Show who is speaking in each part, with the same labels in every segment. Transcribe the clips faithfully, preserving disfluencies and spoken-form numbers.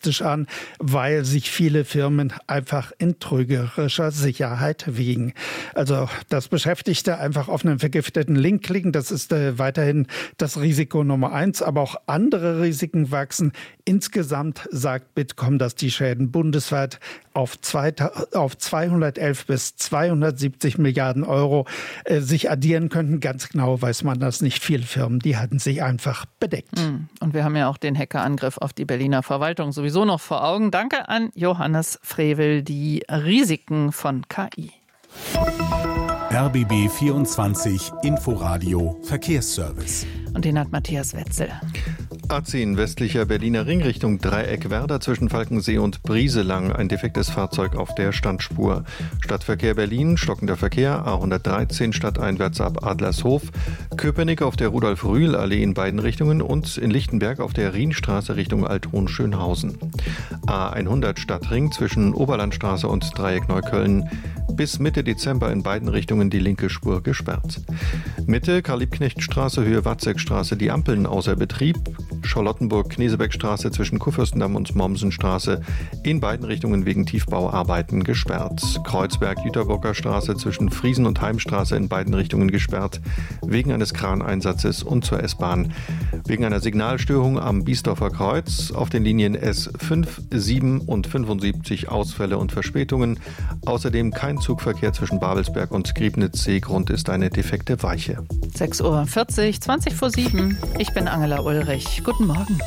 Speaker 1: pessimistisch an, weil sich viele Firmen einfach in trügerischer Sicherheit wiegen. Also, dass Beschäftigte einfach auf einen vergifteten Link klicken, das ist äh, weiterhin das Risiko Nummer eins. Aber auch andere Risiken wachsen. Insgesamt sagt Bitkom, dass die Schäden bundesweit auf, zwei, auf zweihundertelf bis zweihundertsiebzig Milliarden Euro äh, sich addieren könnten. Ganz genau weiß man das nicht. Viele Firmen, die hatten sich einfach bedeckt.
Speaker 2: Und wir haben ja auch den Hackerangriff auf die Berliner Verwaltung sowieso noch vor Augen. Danke an Johannes Frevel, die Risiken von K I.
Speaker 3: R B B vierundzwanzig Inforadio Verkehrsservice.
Speaker 2: Und den hat Matthias Wetzel.
Speaker 4: A zehn westlicher Berliner Ring Richtung Dreieck-Werder zwischen Falkensee und Brieselang. Ein defektes Fahrzeug auf der Standspur. Stadtverkehr Berlin, stockender Verkehr, A hundertdreizehn stadteinwärts ab Adlershof. Köpenick auf der Rudolf-Rühl-Allee in beiden Richtungen und in Lichtenberg auf der Rienstraße Richtung Althohen-Schönhausen. A hundert Stadtring zwischen Oberlandstraße und Dreieck Neukölln. Bis Mitte Dezember in beiden Richtungen die linke Spur gesperrt. Mitte Karl-Liebknecht-Straße, Höhe Watzekstraße, die Ampeln außer Betrieb. Charlottenburg-Knesebeck-Straße zwischen Kurfürstendamm und Mommsenstraße in beiden Richtungen wegen Tiefbauarbeiten gesperrt. Kreuzberg-Jüterburger Straße zwischen Friesen- und Heimstraße in beiden Richtungen gesperrt, wegen eines Kraneinsatzes und zur S-Bahn. Wegen einer Signalstörung am Biesdorfer Kreuz auf den Linien S fünf, sieben und fünfundsiebzig Ausfälle und Verspätungen. Außerdem kein Zugverkehr zwischen Babelsberg und Griebnitzsee. Grund ist eine defekte Weiche.
Speaker 2: sechs Uhr vierzig, zwanzig vor sieben. Ich bin Angela Ulrich. Guten Morgen.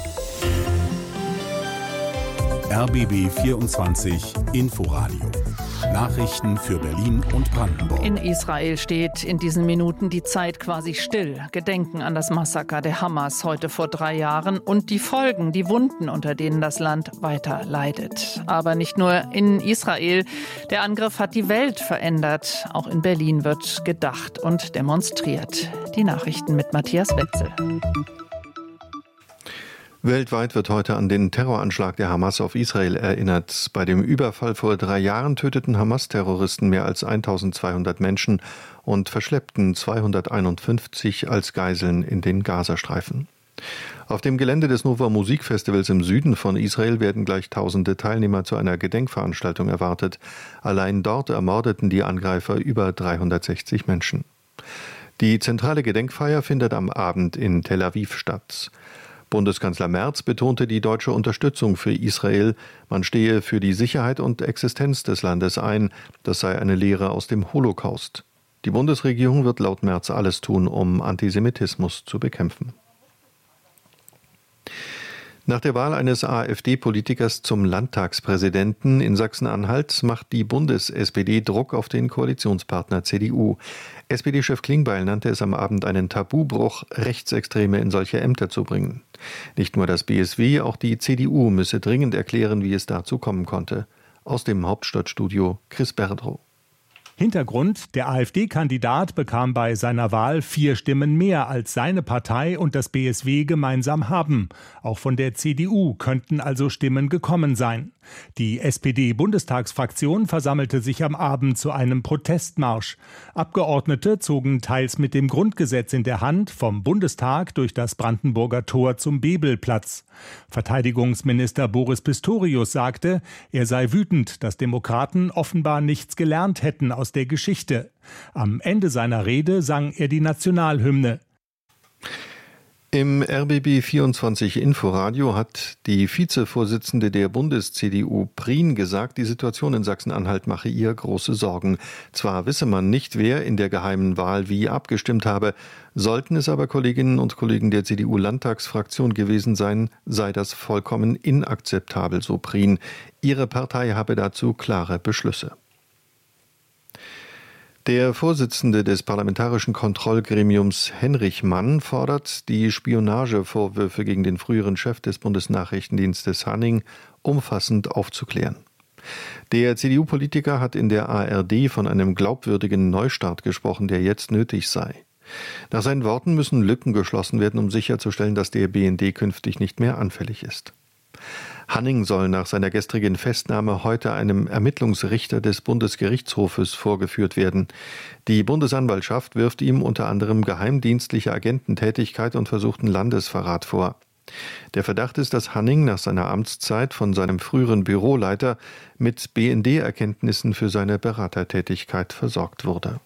Speaker 3: R B B vierundzwanzig Inforadio. Nachrichten für Berlin und Brandenburg.
Speaker 2: In Israel steht in diesen Minuten die Zeit quasi still. Gedenken an das Massaker der Hamas heute vor drei Jahren und die Folgen, die Wunden, unter denen das Land weiter leidet. Aber nicht nur in Israel. Der Angriff hat die Welt verändert. Auch in Berlin wird gedacht und demonstriert. Die Nachrichten mit Matthias Wetzel.
Speaker 4: Weltweit wird heute an den Terroranschlag der Hamas auf Israel erinnert. Bei dem Überfall vor drei Jahren töteten Hamas-Terroristen mehr als eintausendzweihundert Menschen und verschleppten zweihunderteinundfünfzig als Geiseln in den Gazastreifen. Auf dem Gelände des Nova Musikfestivals im Süden von Israel werden gleich tausende Teilnehmer zu einer Gedenkveranstaltung erwartet. Allein dort ermordeten die Angreifer über dreihundertsechzig Menschen. Die zentrale Gedenkfeier findet am Abend in Tel Aviv statt. Bundeskanzler Merz betonte die deutsche Unterstützung für Israel. Man stehe für die Sicherheit und Existenz des Landes ein. Das sei eine Lehre aus dem Holocaust. Die Bundesregierung wird laut Merz alles tun, um Antisemitismus zu bekämpfen. Nach der Wahl eines AfD-Politikers zum Landtagspräsidenten in Sachsen-Anhalt macht die Bundes-S P D Druck auf den Koalitionspartner C D U. S P D-Chef Klingbeil nannte es am Abend einen Tabubruch, Rechtsextreme in solche Ämter zu bringen. Nicht nur das B S W, auch die C D U müsse dringend erklären, wie es dazu kommen konnte. Aus dem Hauptstadtstudio Chris Berdrow.
Speaker 5: Hintergrund: Der AfD-Kandidat bekam bei seiner Wahl vier Stimmen mehr, als seine Partei und das B S W gemeinsam haben. Auch von der C D U könnten also Stimmen gekommen sein. Die S P D-Bundestagsfraktion versammelte sich am Abend zu einem Protestmarsch. Abgeordnete zogen teils mit dem Grundgesetz in der Hand vom Bundestag durch das Brandenburger Tor zum Bebelplatz. Verteidigungsminister Boris Pistorius sagte, er sei wütend, dass Demokraten offenbar nichts gelernt hätten aus der Geschichte. Am Ende seiner Rede sang er die Nationalhymne.
Speaker 4: Im R B B vierundzwanzig Inforadio hat die Vizevorsitzende der Bundes-C D U Prien gesagt, die Situation in Sachsen-Anhalt mache ihr große Sorgen. Zwar wisse man nicht, wer in der geheimen Wahl wie abgestimmt habe, sollten es aber Kolleginnen und Kollegen der C D U-Landtagsfraktion gewesen sein, sei das vollkommen inakzeptabel, so Prien. Ihre Partei habe dazu klare Beschlüsse. Der Vorsitzende des Parlamentarischen Kontrollgremiums Henrich Mann fordert, die Spionagevorwürfe gegen den früheren Chef des Bundesnachrichtendienstes Hanning umfassend aufzuklären. Der C D U-Politiker hat in der A R D von einem glaubwürdigen Neustart gesprochen, der jetzt nötig sei. Nach seinen Worten müssen Lücken geschlossen werden, um sicherzustellen, dass der B N D künftig nicht mehr anfällig ist. Hanning soll nach seiner gestrigen Festnahme heute einem Ermittlungsrichter des Bundesgerichtshofes vorgeführt werden. Die Bundesanwaltschaft wirft ihm unter anderem geheimdienstliche Agententätigkeit und versuchten Landesverrat vor. Der Verdacht ist, dass Hanning nach seiner Amtszeit von seinem früheren Büroleiter mit B N D-Erkenntnissen für seine Beratertätigkeit versorgt wurde.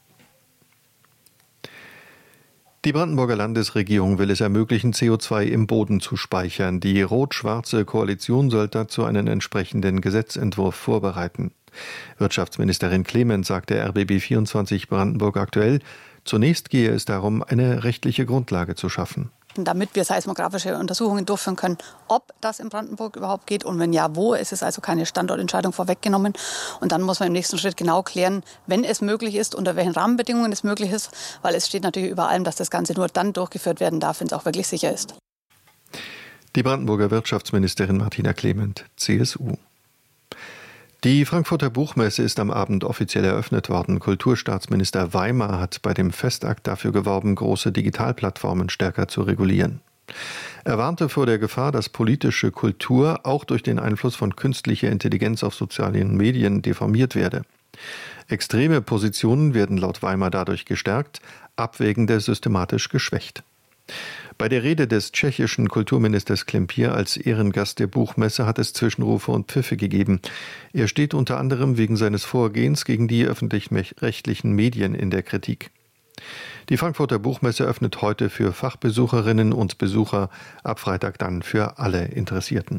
Speaker 4: Die Brandenburger Landesregierung will es ermöglichen, C O zwei im Boden zu speichern. Die rot-schwarze Koalition soll dazu einen entsprechenden Gesetzentwurf vorbereiten. Wirtschaftsministerin Clement sagte R B B vierundzwanzig Brandenburg aktuell, zunächst gehe es darum, eine rechtliche Grundlage zu schaffen.
Speaker 6: Damit wir seismografische Untersuchungen durchführen können, ob das in Brandenburg überhaupt geht und wenn ja, wo. Es ist also keine Standortentscheidung vorweggenommen. Und dann muss man im nächsten Schritt genau klären, wenn es möglich ist, unter welchen Rahmenbedingungen es möglich ist. Weil es steht natürlich über allem, dass das Ganze nur dann durchgeführt werden darf, wenn es auch wirklich sicher ist.
Speaker 4: Die Brandenburger Wirtschaftsministerin Martina Clement, C S U. Die Frankfurter Buchmesse ist am Abend offiziell eröffnet worden. Kulturstaatsminister Weimar hat bei dem Festakt dafür geworben, große Digitalplattformen stärker zu regulieren. Er warnte vor der Gefahr, dass politische Kultur auch durch den Einfluss von künstlicher Intelligenz auf sozialen Medien deformiert werde. Extreme Positionen werden laut Weimar dadurch gestärkt, abwägende systematisch geschwächt. Bei der Rede des tschechischen Kulturministers Klempier als Ehrengast der Buchmesse hat es Zwischenrufe und Pfiffe gegeben. Er steht unter anderem wegen seines Vorgehens gegen die öffentlich-rechtlichen Medien in der Kritik. Die Frankfurter Buchmesse öffnet heute für Fachbesucherinnen und Besucher, ab Freitag dann für alle Interessierten.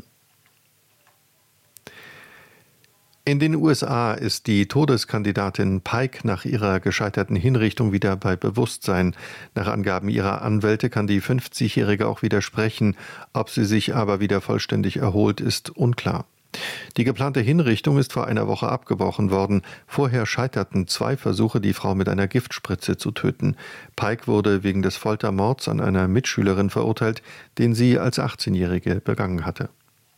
Speaker 4: In den U S A ist die Todeskandidatin Pike nach ihrer gescheiterten Hinrichtung wieder bei Bewusstsein. Nach Angaben ihrer Anwälte kann die fünfzigjährige auch widersprechen. Ob sie sich aber wieder vollständig erholt, ist unklar. Die geplante Hinrichtung ist vor einer Woche abgebrochen worden. Vorher scheiterten zwei Versuche, die Frau mit einer Giftspritze zu töten. Pike wurde wegen des Foltermords an einer Mitschülerin verurteilt, den sie als achtzehnjährige begangen hatte.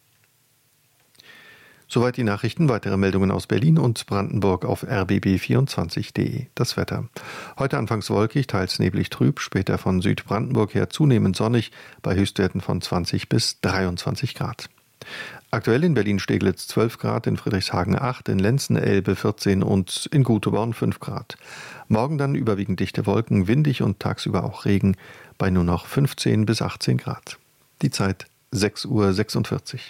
Speaker 4: Soweit die Nachrichten. Weitere Meldungen aus Berlin und Brandenburg auf r b b vierundzwanzig punkt de. Das Wetter. Heute anfangs wolkig, teils neblig trüb, später von Südbrandenburg her zunehmend sonnig, bei Höchstwerten von zwanzig bis dreiundzwanzig Grad. Aktuell in Berlin-Steglitz zwölf Grad, in Friedrichshagen acht, in Lenzen-Elbe vierzehn und in Guteborn fünf Grad. Morgen dann überwiegend dichte Wolken, windig und tagsüber auch Regen, bei nur noch fünfzehn bis achtzehn Grad. Die Zeit sechs Uhr sechsundvierzig.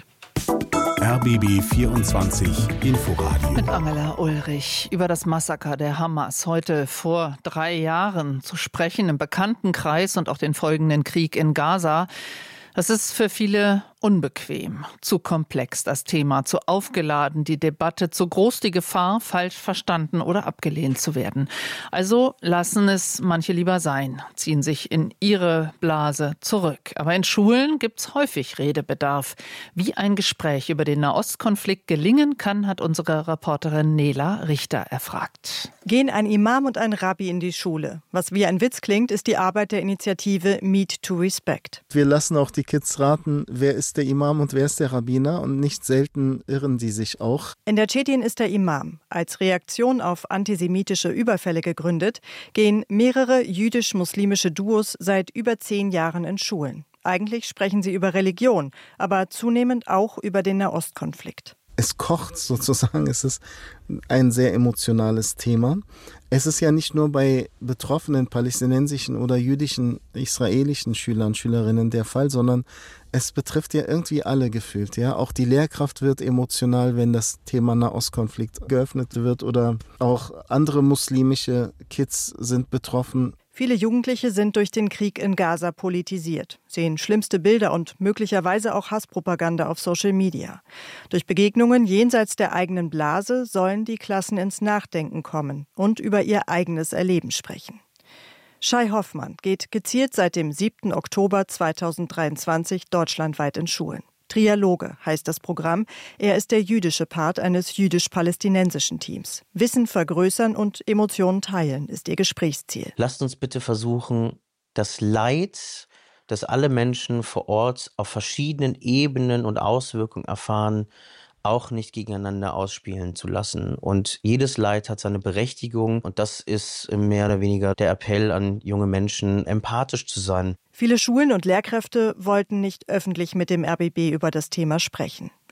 Speaker 3: R B B vierundzwanzig Inforadio.
Speaker 2: Mit Angela Ulrich über das Massaker der Hamas heute vor drei Jahren zu sprechen im Bekanntenkreis und auch den folgenden Krieg in Gaza. Das ist für viele unbequem, zu komplex das Thema, zu aufgeladen die Debatte, zu groß die Gefahr, falsch verstanden oder abgelehnt zu werden. Also lassen es manche lieber sein, ziehen sich in ihre Blase zurück. Aber in Schulen gibt's häufig Redebedarf. Wie ein Gespräch über den Nahostkonflikt gelingen kann, hat unsere Reporterin Nela Richter erfragt.
Speaker 7: Gehen ein Imam und ein Rabbi in die Schule. Was wie ein Witz klingt, ist die Arbeit der Initiative Meet to Respect.
Speaker 8: Wir lassen auch die Kids raten, wer ist der Imam und wer ist der Rabbiner, und nicht selten irren die sich auch.
Speaker 7: In der Tschetien ist der Imam. Als Reaktion auf antisemitische Überfälle gegründet, gehen mehrere jüdisch-muslimische Duos seit über zehn Jahren in Schulen. Eigentlich sprechen sie über Religion, aber zunehmend auch über den Nahostkonflikt.
Speaker 8: Es kocht sozusagen, es ist ein sehr emotionales Thema. Es ist ja nicht nur bei betroffenen palästinensischen oder jüdischen, israelischen Schülern, Schülerinnen der Fall, sondern es betrifft ja irgendwie alle gefühlt. Ja? Auch die Lehrkraft wird emotional, wenn das Thema Nahostkonflikt geöffnet wird, oder auch andere muslimische Kids sind betroffen.
Speaker 7: Viele Jugendliche sind durch den Krieg in Gaza politisiert, sehen schlimmste Bilder und möglicherweise auch Hasspropaganda auf Social Media. Durch Begegnungen jenseits der eigenen Blase sollen die Klassen ins Nachdenken kommen und über ihr eigenes Erleben sprechen. Shai Hoffmann geht gezielt seit dem siebten Oktober zweitausenddreiundzwanzig deutschlandweit in Schulen. Trialoge heißt das Programm. Er ist der jüdische Part eines jüdisch-palästinensischen Teams. Wissen vergrößern und Emotionen teilen ist ihr Gesprächsziel.
Speaker 9: Lasst uns bitte versuchen, das Leid, das alle Menschen vor Ort auf verschiedenen Ebenen und Auswirkungen erfahren, auch nicht gegeneinander ausspielen zu lassen. Und jedes Leid hat seine Berechtigung, und das ist mehr oder weniger der Appell an junge Menschen, empathisch zu sein.
Speaker 7: Viele Schulen und Lehrkräfte wollten nicht öffentlich mit dem R B B über das Thema sprechen.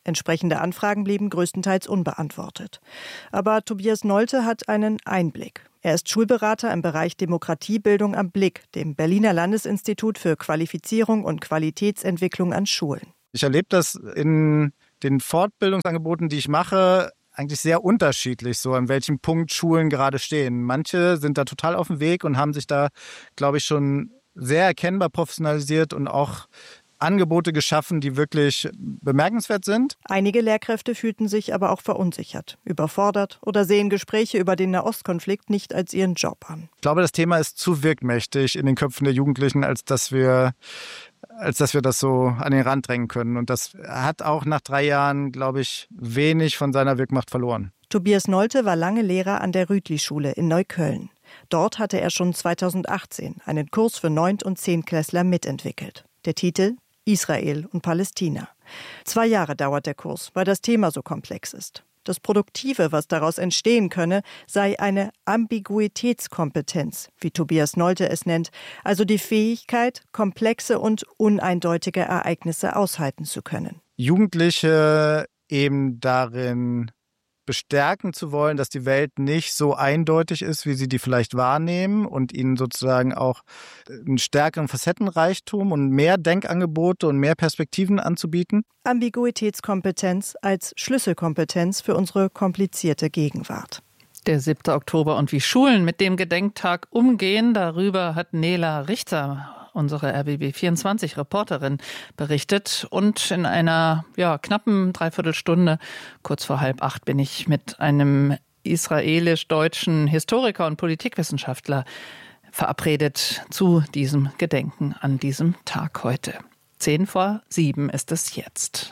Speaker 7: Entsprechende Anfragen blieben größtenteils unbeantwortet. Aber Tobias Nolte hat einen Einblick. Er ist Schulberater im Bereich Demokratiebildung am Blick, dem Berliner Landesinstitut für Qualifizierung und Qualitätsentwicklung an Schulen.
Speaker 10: Ich erlebe das in den Fortbildungsangeboten, die ich mache, eigentlich sehr unterschiedlich, so an welchem Punkt Schulen gerade stehen. Manche sind da total auf dem Weg und haben sich da, glaube ich, schon sehr erkennbar professionalisiert und auch Angebote geschaffen, die wirklich bemerkenswert sind.
Speaker 7: Einige Lehrkräfte fühlten sich aber auch verunsichert, überfordert oder sehen Gespräche über den Nahostkonflikt nicht als ihren Job an.
Speaker 10: Ich glaube, das Thema ist zu wirkmächtig in den Köpfen der Jugendlichen, als dass wir als dass wir das so an den Rand drängen können. Und das hat auch nach drei Jahren, glaube ich, wenig von seiner Wirkmacht verloren.
Speaker 7: Tobias Nolte war lange Lehrer an der Rütli-Schule in Neukölln. Dort hatte er schon zweitausendachtzehn einen Kurs für Neunt- und Zehntklässler mitentwickelt. Der Titel: Israel und Palästina. Zwei Jahre dauert der Kurs, weil das Thema so komplex ist. Das Produktive, was daraus entstehen könne, sei eine Ambiguitätskompetenz, wie Tobias Nolte es nennt, also die Fähigkeit, komplexe und uneindeutige Ereignisse aushalten zu können.
Speaker 10: Jugendliche eben darin bestärken zu wollen, dass die Welt nicht so eindeutig ist, wie sie die vielleicht wahrnehmen, und ihnen sozusagen auch einen stärkeren Facettenreichtum und mehr Denkangebote und mehr Perspektiven anzubieten.
Speaker 7: Ambiguitätskompetenz als Schlüsselkompetenz für unsere komplizierte Gegenwart.
Speaker 2: Der siebte Oktober und wie Schulen mit dem Gedenktag umgehen, darüber hat Nela Richter, unsere R B B vierundzwanzig-Reporterin, berichtet. Und in einer ja, knappen Dreiviertelstunde, kurz vor halb acht, bin ich mit einem israelisch-deutschen Historiker und Politikwissenschaftler verabredet zu diesem Gedenken an diesem Tag heute. Zehn vor sieben ist es jetzt.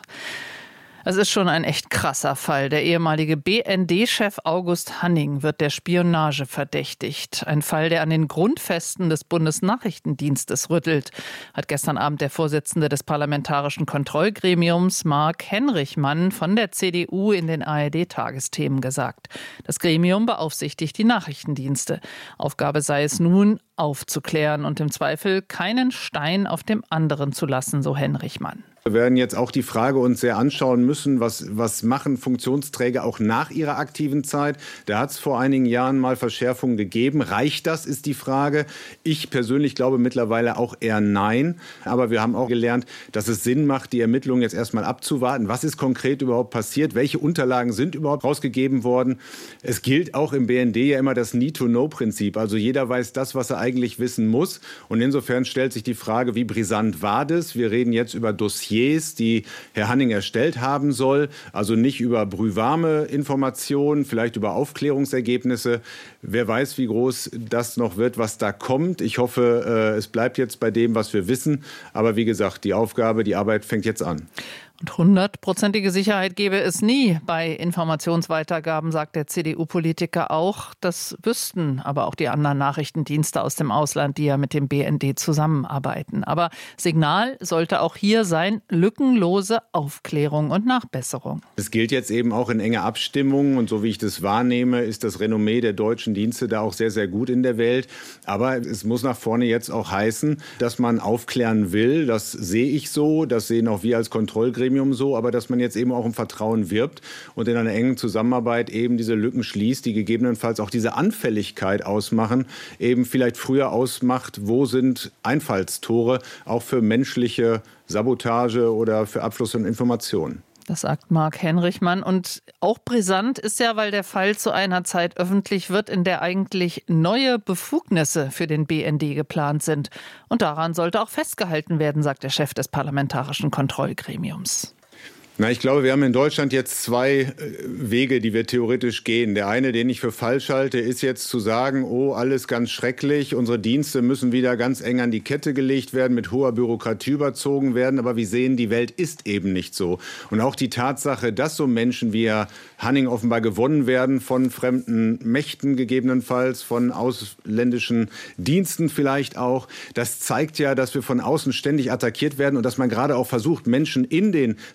Speaker 2: Es ist schon ein echt krasser Fall. Der ehemalige B N D-Chef August Hanning wird der Spionage verdächtigt. Ein Fall, der an den Grundfesten des Bundesnachrichtendienstes rüttelt, hat gestern Abend der Vorsitzende des Parlamentarischen Kontrollgremiums Mark Henrichmann von der C D U in den A R D-Tagesthemen gesagt. Das Gremium beaufsichtigt die Nachrichtendienste. Aufgabe sei es nun, aufzuklären und im Zweifel keinen Stein auf dem anderen zu lassen, so Henrichmann.
Speaker 11: Wir werden jetzt auch die Frage uns sehr anschauen müssen, was, was machen Funktionsträger auch nach ihrer aktiven Zeit. Da hat es vor einigen Jahren mal Verschärfungen gegeben. Reicht das, ist die Frage. Ich persönlich glaube mittlerweile auch eher nein. Aber wir haben auch gelernt, dass es Sinn macht, die Ermittlungen jetzt erstmal abzuwarten. Was ist konkret überhaupt passiert? Welche Unterlagen sind überhaupt rausgegeben worden? Es gilt auch im B N D ja immer das Need-to-Know-Prinzip. Also jeder weiß das, was er eigentlich wissen muss. Und insofern stellt sich die Frage, wie brisant war das? Wir reden jetzt über Dossiers, die Herr Hanning erstellt haben soll, also nicht über brühwarme Informationen, vielleicht über Aufklärungsergebnisse. Wer weiß, wie groß das noch wird, was da kommt. Ich hoffe, es bleibt jetzt bei dem, was wir wissen. Aber wie gesagt, die Aufgabe, die Arbeit fängt jetzt an.
Speaker 2: Und hundertprozentige Sicherheit gäbe es nie bei Informationsweitergaben, sagt der C D U-Politiker auch. Das wüssten aber auch die anderen Nachrichtendienste aus dem Ausland, die ja mit dem B N D zusammenarbeiten. Aber Signal sollte auch hier sein, lückenlose Aufklärung und Nachbesserung.
Speaker 11: Es gilt jetzt eben auch in enger Abstimmung. Und so wie ich das wahrnehme, ist das Renommee der deutschen Dienste da auch sehr, sehr gut in der Welt. Aber es muss nach vorne jetzt auch heißen, dass man aufklären will. Das sehe ich so, das sehen auch wir als Kontrollgremium so, aber dass man jetzt eben auch um Vertrauen wirbt und in einer engen Zusammenarbeit eben diese Lücken schließt, die gegebenenfalls auch diese Anfälligkeit ausmachen, eben vielleicht früher ausmacht, wo sind Einfallstore auch für menschliche Sabotage oder für Abfluss von Informationen.
Speaker 2: Das sagt Mark Henrichmann. Und auch brisant ist ja, weil der Fall zu einer Zeit öffentlich wird, in der eigentlich neue Befugnisse für den B N D geplant sind. Und daran sollte auch festgehalten werden, sagt der Chef des Parlamentarischen Kontrollgremiums.
Speaker 11: Na, ich glaube, wir haben in Deutschland jetzt zwei Wege, die wir theoretisch gehen. Der eine, den ich für falsch halte, ist jetzt zu sagen, oh, alles ganz schrecklich, unsere Dienste müssen wieder ganz eng an die Kette gelegt werden, mit hoher Bürokratie überzogen werden. Aber wir sehen, die Welt ist eben nicht so. Und auch die Tatsache, dass so Menschen wie Herr Hanning offenbar gewonnen werden von fremden Mächten gegebenenfalls, von ausländischen Diensten vielleicht auch, das zeigt ja, dass wir von außen ständig attackiert werden und dass man gerade auch versucht, Menschen in den sensiblen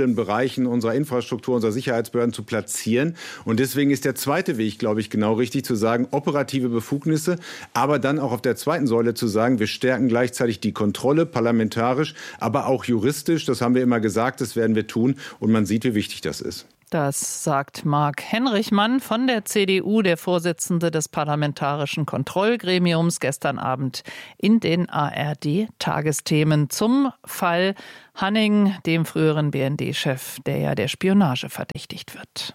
Speaker 11: vielen Bereichen unserer Infrastruktur, unserer Sicherheitsbehörden zu platzieren. Und deswegen ist der zweite Weg, glaube ich, genau richtig zu sagen, operative Befugnisse, aber dann auch auf der zweiten Säule zu sagen, wir stärken gleichzeitig die Kontrolle, parlamentarisch, aber auch juristisch. Das haben wir immer gesagt, das werden wir tun. Und man sieht, wie wichtig das ist.
Speaker 2: Das sagt Marc Henrichmann von der C D U, der Vorsitzende des Parlamentarischen Kontrollgremiums, gestern Abend in den A R D-Tagesthemen zum Fall Hanning, dem früheren B N D-Chef, der ja der Spionage verdächtigt wird.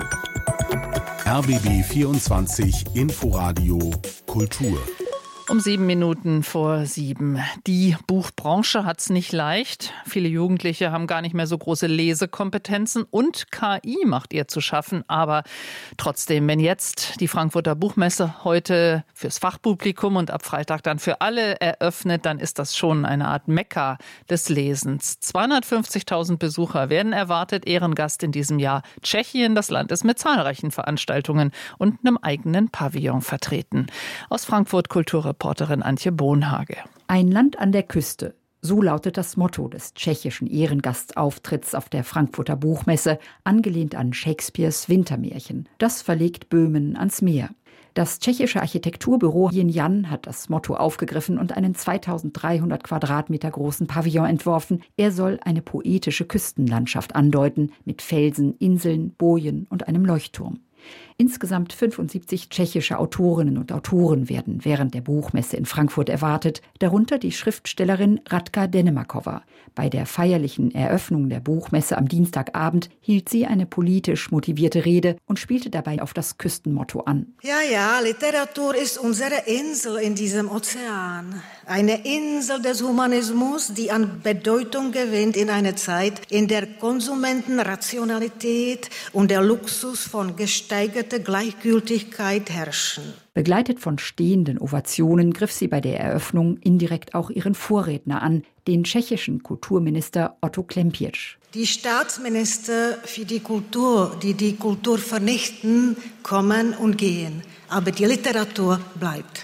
Speaker 3: R B B vierundzwanzig Inforadio Kultur.
Speaker 2: Um sieben Minuten vor sieben. Die Buchbranche hat's nicht leicht. Viele Jugendliche haben gar nicht mehr so große Lesekompetenzen und K I macht ihr zu schaffen. Aber trotzdem, wenn jetzt die Frankfurter Buchmesse heute fürs Fachpublikum und ab Freitag dann für alle eröffnet, dann ist das schon eine Art Mekka des Lesens. zweihundertfünfzigtausend Besucher werden erwartet. Ehrengast in diesem Jahr Tschechien. Das Land ist mit zahlreichen Veranstaltungen und einem eigenen Pavillon vertreten. Aus Frankfurt Kulturreporterin Antje Bonhage.
Speaker 12: Ein Land an der Küste. So lautet das Motto des tschechischen Ehrengastauftritts auf der Frankfurter Buchmesse, angelehnt an Shakespeares Wintermärchen. Das verlegt Böhmen ans Meer. Das tschechische Architekturbüro Yin-Yan hat das Motto aufgegriffen und einen zweitausenddreihundert Quadratmeter großen Pavillon entworfen. Er soll eine poetische Küstenlandschaft andeuten, mit Felsen, Inseln, Bojen und einem Leuchtturm. Insgesamt fünfundsiebzig tschechische Autorinnen und Autoren werden während der Buchmesse in Frankfurt erwartet, darunter die Schriftstellerin Radka Denemakova. Bei der feierlichen Eröffnung der Buchmesse am Dienstagabend hielt sie eine politisch motivierte Rede und spielte dabei auf das Küstenmotto an.
Speaker 13: Ja, ja, Literatur ist unsere Insel in diesem Ozean. Eine Insel des Humanismus, die an Bedeutung gewinnt in einer Zeit, in der Konsumentenrationalität und der Luxus von gesteigerter Gleichgültigkeit herrschen.
Speaker 12: Begleitet von stehenden Ovationen griff sie bei der Eröffnung indirekt auch ihren Vorredner an, den tschechischen Kulturminister Otto Klempiec.
Speaker 13: Die Staatsminister für die Kultur, die die Kultur vernichten, kommen und gehen. Aber die Literatur bleibt.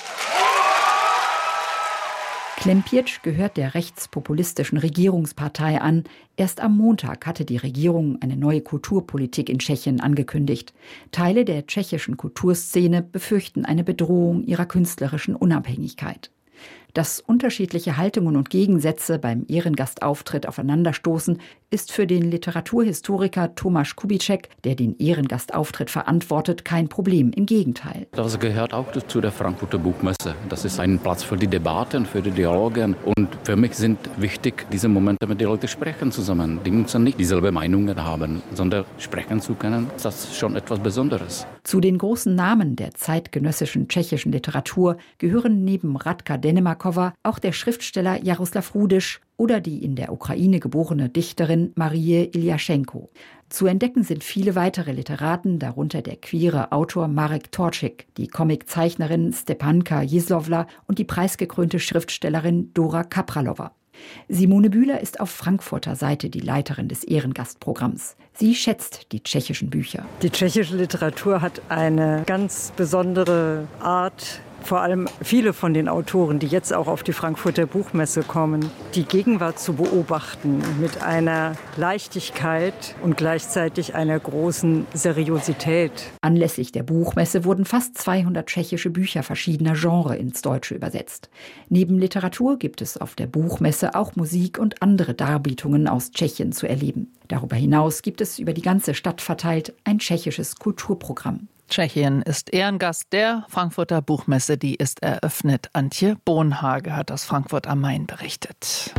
Speaker 12: Klempiec gehört der rechtspopulistischen Regierungspartei an. Erst am Montag hatte die Regierung eine neue Kulturpolitik in Tschechien angekündigt. Teile der tschechischen Kulturszene befürchten eine Bedrohung ihrer künstlerischen Unabhängigkeit. Dass unterschiedliche Haltungen und Gegensätze beim Ehrengastauftritt aufeinanderstoßen, ist für den Literaturhistoriker Tomáš Kubíček, der den Ehrengastauftritt verantwortet, kein Problem. Im Gegenteil.
Speaker 14: Das gehört auch zu der Frankfurter Buchmesse. Das ist ein Platz für die Debatten, für die Dialoge. Und für mich sind wichtig, diese Momente mit den Leuten sprechen zusammen. Die müssen nicht dieselbe Meinungen haben, sondern sprechen zu können. Das ist schon etwas Besonderes.
Speaker 12: Zu den großen Namen der zeitgenössischen tschechischen Literatur gehören neben Radka Denemakova auch der Schriftsteller Jaroslav Rudiš oder die in der Ukraine geborene Dichterin Marie Iljaschenko. Zu entdecken sind viele weitere Literaten, darunter der queere Autor Marek Torčík, die Comiczeichnerin Stepanka Jízlovla und die preisgekrönte Schriftstellerin Dora Kapralova. Simone Bühler ist auf Frankfurter Seite die Leiterin des Ehrengastprogramms. Sie schätzt die tschechischen Bücher.
Speaker 15: Die tschechische Literatur hat eine ganz besondere Art, vor allem viele von den Autoren, die jetzt auch auf die Frankfurter Buchmesse kommen, die Gegenwart zu beobachten mit einer Leichtigkeit und gleichzeitig einer großen Seriosität.
Speaker 12: Anlässlich der Buchmesse wurden fast zweihundert tschechische Bücher verschiedener Genres ins Deutsche übersetzt. Neben Literatur gibt es auf der Buchmesse auch Musik und andere Darbietungen aus Tschechien zu erleben. Darüber hinaus gibt es über die ganze Stadt verteilt ein tschechisches Kulturprogramm.
Speaker 2: Tschechien ist Ehrengast der Frankfurter Buchmesse, die ist eröffnet. Antje Bonhage hat aus Frankfurt am Main berichtet.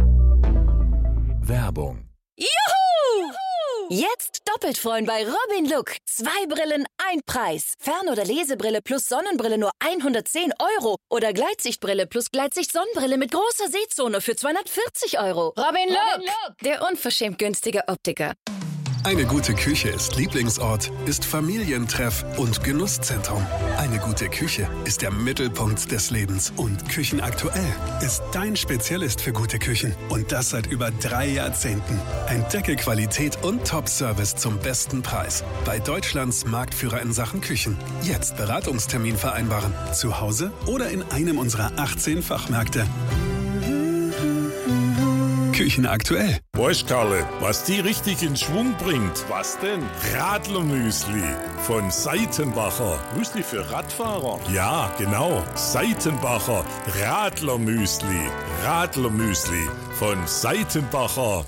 Speaker 3: Werbung.
Speaker 16: Juhu! Jetzt doppelt freuen bei Robin Look. Zwei Brillen, ein Preis. Fern- oder Lesebrille plus Sonnenbrille nur hundertzehn Euro. Oder Gleitsichtbrille plus Gleitsicht-Sonnenbrille mit großer Sehzone für zweihundertvierzig Euro. Robin Look, der unverschämt günstige Optiker.
Speaker 17: Eine gute Küche ist Lieblingsort, ist Familientreff und Genusszentrum. Eine gute Küche ist der Mittelpunkt des Lebens. Und Küchenaktuell ist dein Spezialist für gute Küchen. Und das seit über drei Jahrzehnten. Entdecke Qualität und Top-Service zum besten Preis. Bei Deutschlands Marktführer in Sachen Küchen. Jetzt Beratungstermin vereinbaren. Zu Hause oder in einem unserer achtzehn Fachmärkte. Küchen aktuell.
Speaker 18: Weißt Karle, was die richtig in Schwung bringt? Was denn? Radlermüsli von Seitenbacher. Müsli für Radfahrer? Ja, genau. Seitenbacher Radlermüsli. Radlermüsli von Seitenbacher.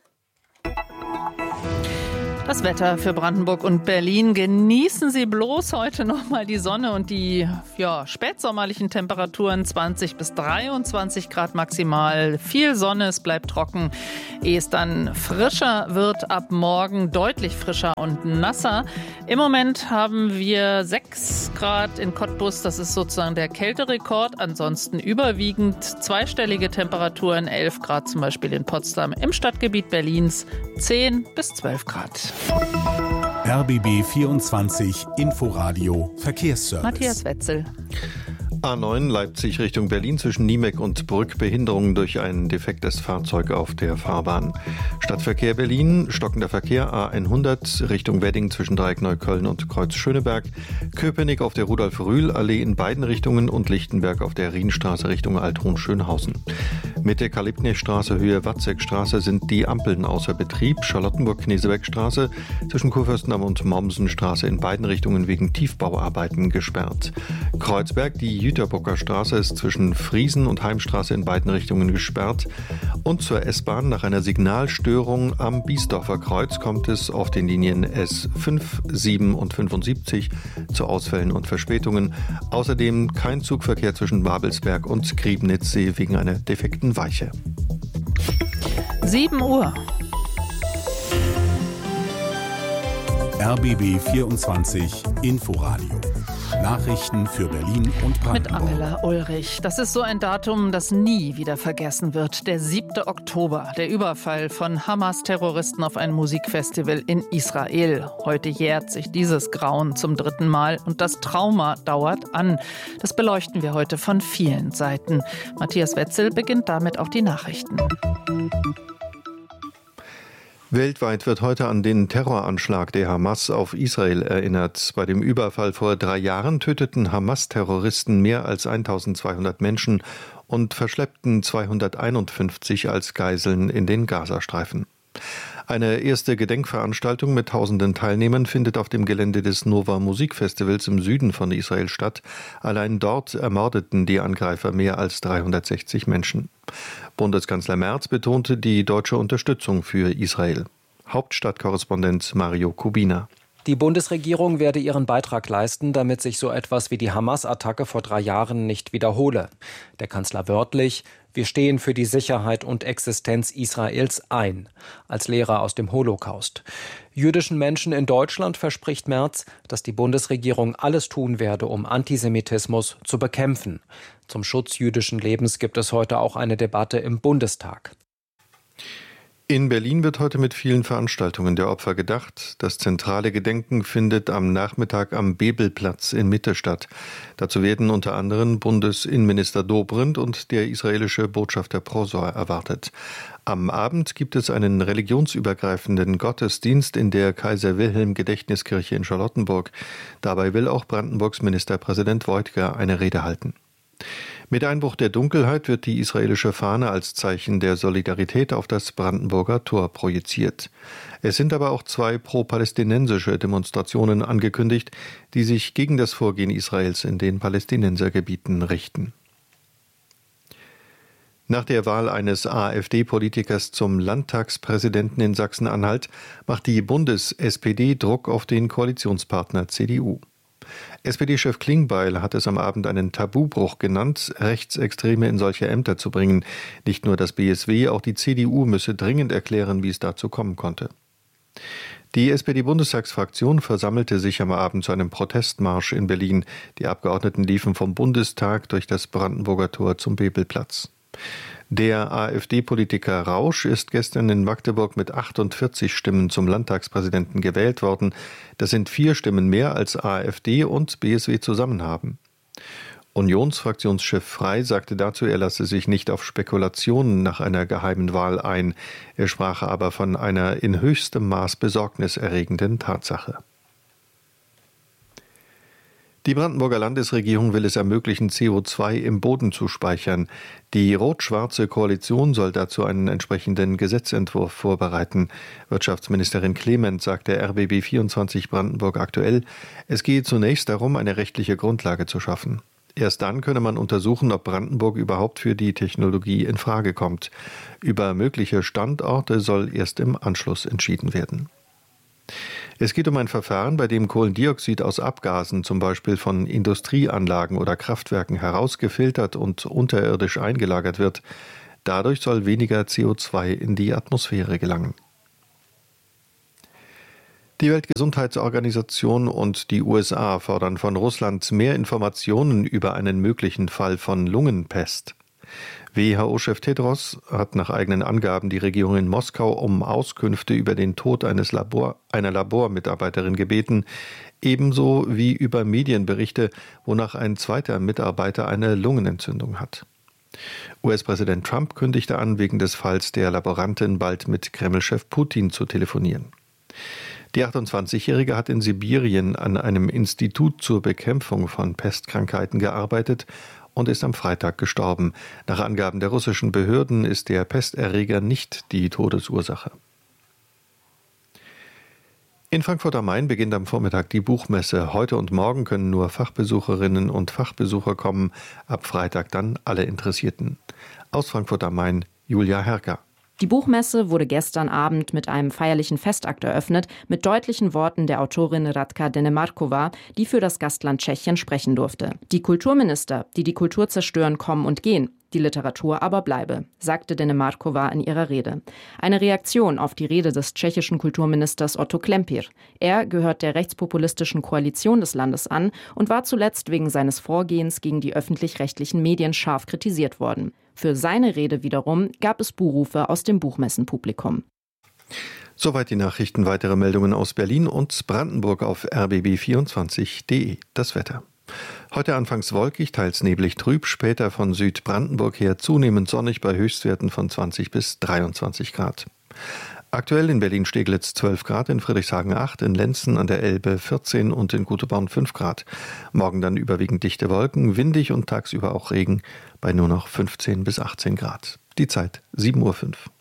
Speaker 2: Das Wetter für Brandenburg und Berlin. Genießen Sie bloß heute noch mal die Sonne und die ja, spätsommerlichen Temperaturen. zwanzig bis dreiundzwanzig Grad maximal. Viel Sonne, es bleibt trocken. Ehe es dann frischer wird ab morgen, deutlich frischer und nasser. Im Moment haben wir sechs Grad in Cottbus. Das ist sozusagen der Kälterekord. Ansonsten überwiegend zweistellige Temperaturen. elf Grad zum Beispiel in Potsdam. Im Stadtgebiet Berlins zehn bis zwölf Grad.
Speaker 3: R B B vierundzwanzig Inforadio Verkehrsservice.
Speaker 2: Matthias Wetzel.
Speaker 4: A neun Leipzig Richtung Berlin zwischen Niemek und Brück. Behinderung durch ein defektes Fahrzeug auf der Fahrbahn. Stadtverkehr Berlin, stockender Verkehr A hundert Richtung Wedding zwischen Dreieck Neukölln und Kreuz Schöneberg. Köpenick auf der Rudolf-Rühl-Allee in beiden Richtungen und Lichtenberg auf der Rienstraße Richtung Althohen-Schönhausen. Mitte Kalibnestraße Höhe Watzekstraße sind die Ampeln außer Betrieb. Charlottenburg-Knesebeckstraße zwischen Kurfürstendamm und Mommsenstraße in beiden Richtungen wegen Tiefbauarbeiten gesperrt. Kreuzberg, die Jüterbocker Straße ist zwischen Friesen und Heimstraße in beiden Richtungen gesperrt. Und zur S-Bahn nach einer Signalstörung am Biesdorfer Kreuz kommt es auf den Linien S fünf, sieben und fünfundsiebzig zu Ausfällen und Verspätungen. Außerdem kein Zugverkehr zwischen Babelsberg und Griebnitzsee wegen einer defekten Weiche.
Speaker 2: sieben Uhr.
Speaker 3: R B B vierundzwanzig Inforadio. Nachrichten für Berlin und Brandenburg.
Speaker 2: Mit Amela Ulrich. Das ist so ein Datum, das nie wieder vergessen wird. Der siebte Oktober, der Überfall von Hamas-Terroristen auf ein Musikfestival in Israel. Heute jährt sich dieses Grauen zum dritten Mal und das Trauma dauert an. Das beleuchten wir heute von vielen Seiten. Matthias Wetzel beginnt damit auch die Nachrichten.
Speaker 4: Weltweit wird heute an den Terroranschlag der Hamas auf Israel erinnert. Bei dem Überfall vor drei Jahren töteten Hamas-Terroristen mehr als eintausendzweihundert Menschen und verschleppten zweihunderteinundfünfzig als Geiseln in den Gazastreifen. Eine erste Gedenkveranstaltung mit tausenden Teilnehmern findet auf dem Gelände des Nova Musikfestivals im Süden von Israel statt. Allein dort ermordeten die Angreifer mehr als dreihundertsechzig Menschen. Bundeskanzler Merz betonte die deutsche Unterstützung für Israel. Hauptstadtkorrespondent Mario Kubina.
Speaker 19: Die Bundesregierung werde ihren Beitrag leisten, damit sich so etwas wie die Hamas-Attacke vor drei Jahren nicht wiederhole. Der Kanzler wörtlich: Wir stehen für die Sicherheit und Existenz Israels ein, als Lehrer aus dem Holocaust. Jüdischen Menschen in Deutschland verspricht Merz, dass die Bundesregierung alles tun werde, um Antisemitismus zu bekämpfen. Zum Schutz jüdischen Lebens gibt es heute auch eine Debatte im Bundestag.
Speaker 4: In Berlin wird heute mit vielen Veranstaltungen der Opfer gedacht. Das zentrale Gedenken findet am Nachmittag am Bebelplatz in Mitte statt. Dazu werden unter anderem Bundesinnenminister Dobrindt und der israelische Botschafter Prosor erwartet. Am Abend gibt es einen religionsübergreifenden Gottesdienst in der Kaiser-Wilhelm-Gedächtniskirche in Charlottenburg. Dabei will auch Brandenburgs Ministerpräsident Woidke eine Rede halten. Mit Einbruch der Dunkelheit wird die israelische Fahne als Zeichen der Solidarität auf das Brandenburger Tor projiziert. Es sind aber auch zwei pro-palästinensische Demonstrationen angekündigt, die sich gegen das Vorgehen Israels in den Palästinensergebieten richten. Nach der Wahl eines AfD-Politikers zum Landtagspräsidenten in Sachsen-Anhalt macht die Bundes-S P D Druck auf den Koalitionspartner C D U. S P D-Chef Klingbeil hat es am Abend einen Tabubruch genannt, Rechtsextreme in solche Ämter zu bringen. Nicht nur das B S W, auch die C D U müsse dringend erklären, wie es dazu kommen konnte. Die S P D-Bundestagsfraktion versammelte sich am Abend zu einem Protestmarsch in Berlin. Die Abgeordneten liefen vom Bundestag durch das Brandenburger Tor zum Bebelplatz. Der AfD-Politiker Rausch ist gestern in Magdeburg mit achtundvierzig Stimmen zum Landtagspräsidenten gewählt worden. Das sind vier Stimmen mehr als AfD und B S W zusammen haben. Unionsfraktionschef Frey sagte dazu, er lasse sich nicht auf Spekulationen nach einer geheimen Wahl ein. Er sprach aber von einer in höchstem Maß besorgniserregenden Tatsache. Die Brandenburger Landesregierung will es ermöglichen, C O zwei im Boden zu speichern. Die rot-schwarze Koalition soll dazu einen entsprechenden Gesetzentwurf vorbereiten. Wirtschaftsministerin Clement sagte R B B vierundzwanzig Brandenburg aktuell, es gehe zunächst darum, eine rechtliche Grundlage zu schaffen. Erst dann könne man untersuchen, ob Brandenburg überhaupt für die Technologie in Frage kommt. Über mögliche Standorte soll erst im Anschluss entschieden werden. Es geht um ein Verfahren, bei dem Kohlendioxid aus Abgasen, zum Beispiel von Industrieanlagen oder Kraftwerken, herausgefiltert und unterirdisch eingelagert wird. Dadurch soll weniger C O zwei in die Atmosphäre gelangen. Die Weltgesundheitsorganisation und die U S A fordern von Russland mehr Informationen über einen möglichen Fall von Lungenpest. W H O-Chef Tedros hat nach eigenen Angaben die Regierung in Moskau um Auskünfte über den Tod eines Labor, einer Labormitarbeiterin gebeten, ebenso wie über Medienberichte, wonach ein zweiter Mitarbeiter eine Lungenentzündung hat. U S-Präsident Trump kündigte an, wegen des Falls der Laborantin bald mit Kreml-Chef Putin zu telefonieren. Die achtundzwanzigjährige hat in Sibirien an einem Institut zur Bekämpfung von Pestkrankheiten gearbeitet und ist am Freitag gestorben. Nach Angaben der russischen Behörden ist der Pesterreger nicht die Todesursache. In Frankfurt am Main beginnt am Vormittag die Buchmesse. Heute und morgen können nur Fachbesucherinnen und Fachbesucher kommen, ab Freitag dann alle Interessierten. Aus Frankfurt am Main, Julia Herker.
Speaker 20: Die Buchmesse wurde gestern Abend mit einem feierlichen Festakt eröffnet, mit deutlichen Worten der Autorin Radka Denemarkova, die für das Gastland Tschechien sprechen durfte. Die Kulturminister, die die Kultur zerstören, kommen und gehen, die Literatur aber bleibe, sagte Denemarkova in ihrer Rede. Eine Reaktion auf die Rede des tschechischen Kulturministers Otto Klempir. Er gehört der rechtspopulistischen Koalition des Landes an und war zuletzt wegen seines Vorgehens gegen die öffentlich-rechtlichen Medien scharf kritisiert worden. Für seine Rede wiederum gab es Buhrufe aus dem Buchmessenpublikum.
Speaker 4: Soweit die Nachrichten. Weitere Meldungen aus Berlin und Brandenburg auf r b b vierundzwanzig punkt d e. Das Wetter. Heute anfangs wolkig, teils neblig trüb, später von Südbrandenburg her zunehmend sonnig bei Höchstwerten von zwanzig bis dreiundzwanzig Grad. Aktuell in Berlin-Steglitz zwölf Grad, in Friedrichshagen acht, in Lenzen an der Elbe vierzehn und in Guteborn fünf Grad. Morgen dann überwiegend dichte Wolken, windig und tagsüber auch Regen bei nur noch fünfzehn bis achtzehn Grad. Die Zeit sieben Uhr fünf.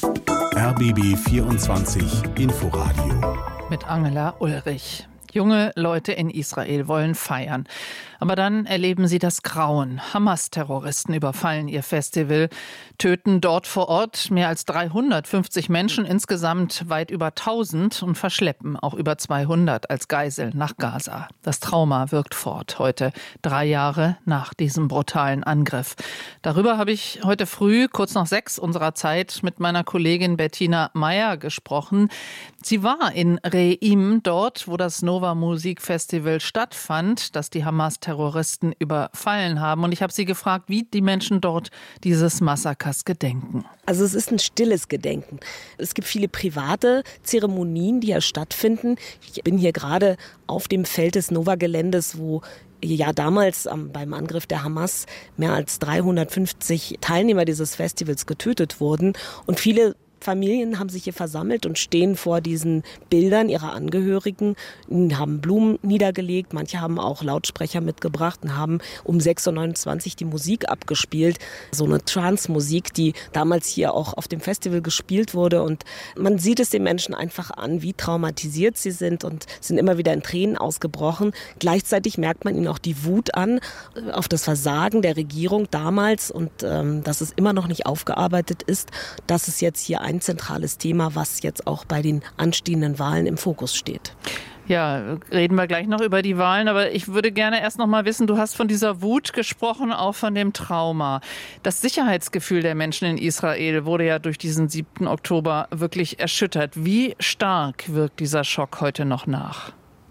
Speaker 3: R B B vierundzwanzig Inforadio
Speaker 2: mit Angela Ulrich. Junge Leute in Israel wollen feiern. Aber dann erleben sie das Grauen. Hamas-Terroristen überfallen ihr Festival, töten dort vor Ort mehr als dreihundertfünfzig Menschen, insgesamt weit über tausend und verschleppen auch über zweihundert als Geisel nach Gaza. Das Trauma wirkt fort, heute drei Jahre nach diesem brutalen Angriff. Darüber habe ich heute früh, kurz nach sechs unserer Zeit, mit meiner Kollegin Bettina Meyer gesprochen. Sie war in Re'im, dort, wo das Nova Musik Festival stattfand, das die Hamas-Terroristen überfallen haben. Und ich habe sie gefragt, wie die Menschen dort dieses Massakers gedenken.
Speaker 21: Also es ist ein stilles Gedenken. Es gibt viele private Zeremonien, die ja stattfinden. Ich bin hier gerade auf dem Feld des Nova-Geländes, wo ja damals ähm, beim Angriff der Hamas mehr als dreihundertfünfzig Teilnehmer dieses Festivals getötet wurden. Und viele Familien haben sich hier versammelt und stehen vor diesen Bildern ihrer Angehörigen, haben Blumen niedergelegt, manche haben auch Lautsprecher mitgebracht und haben um sechs Uhr neunundzwanzig die Musik abgespielt. So eine Trance-Musik, die damals hier auch auf dem Festival gespielt wurde. Und man sieht es den Menschen einfach an, wie traumatisiert sie sind und sind immer wieder in Tränen ausgebrochen. Gleichzeitig merkt man ihnen auch die Wut an auf das Versagen der Regierung damals und ähm, dass es immer noch nicht aufgearbeitet ist, dass es jetzt hier ein ein zentrales Thema, was jetzt auch bei den anstehenden Wahlen im Fokus steht.
Speaker 2: Ja, reden wir gleich noch über die Wahlen, aber ich würde gerne erst noch mal wissen, du hast von dieser Wut gesprochen, auch von dem Trauma. Das Sicherheitsgefühl der Menschen in Israel wurde ja durch diesen siebten Oktober wirklich erschüttert. Wie stark wirkt dieser Schock heute noch nach?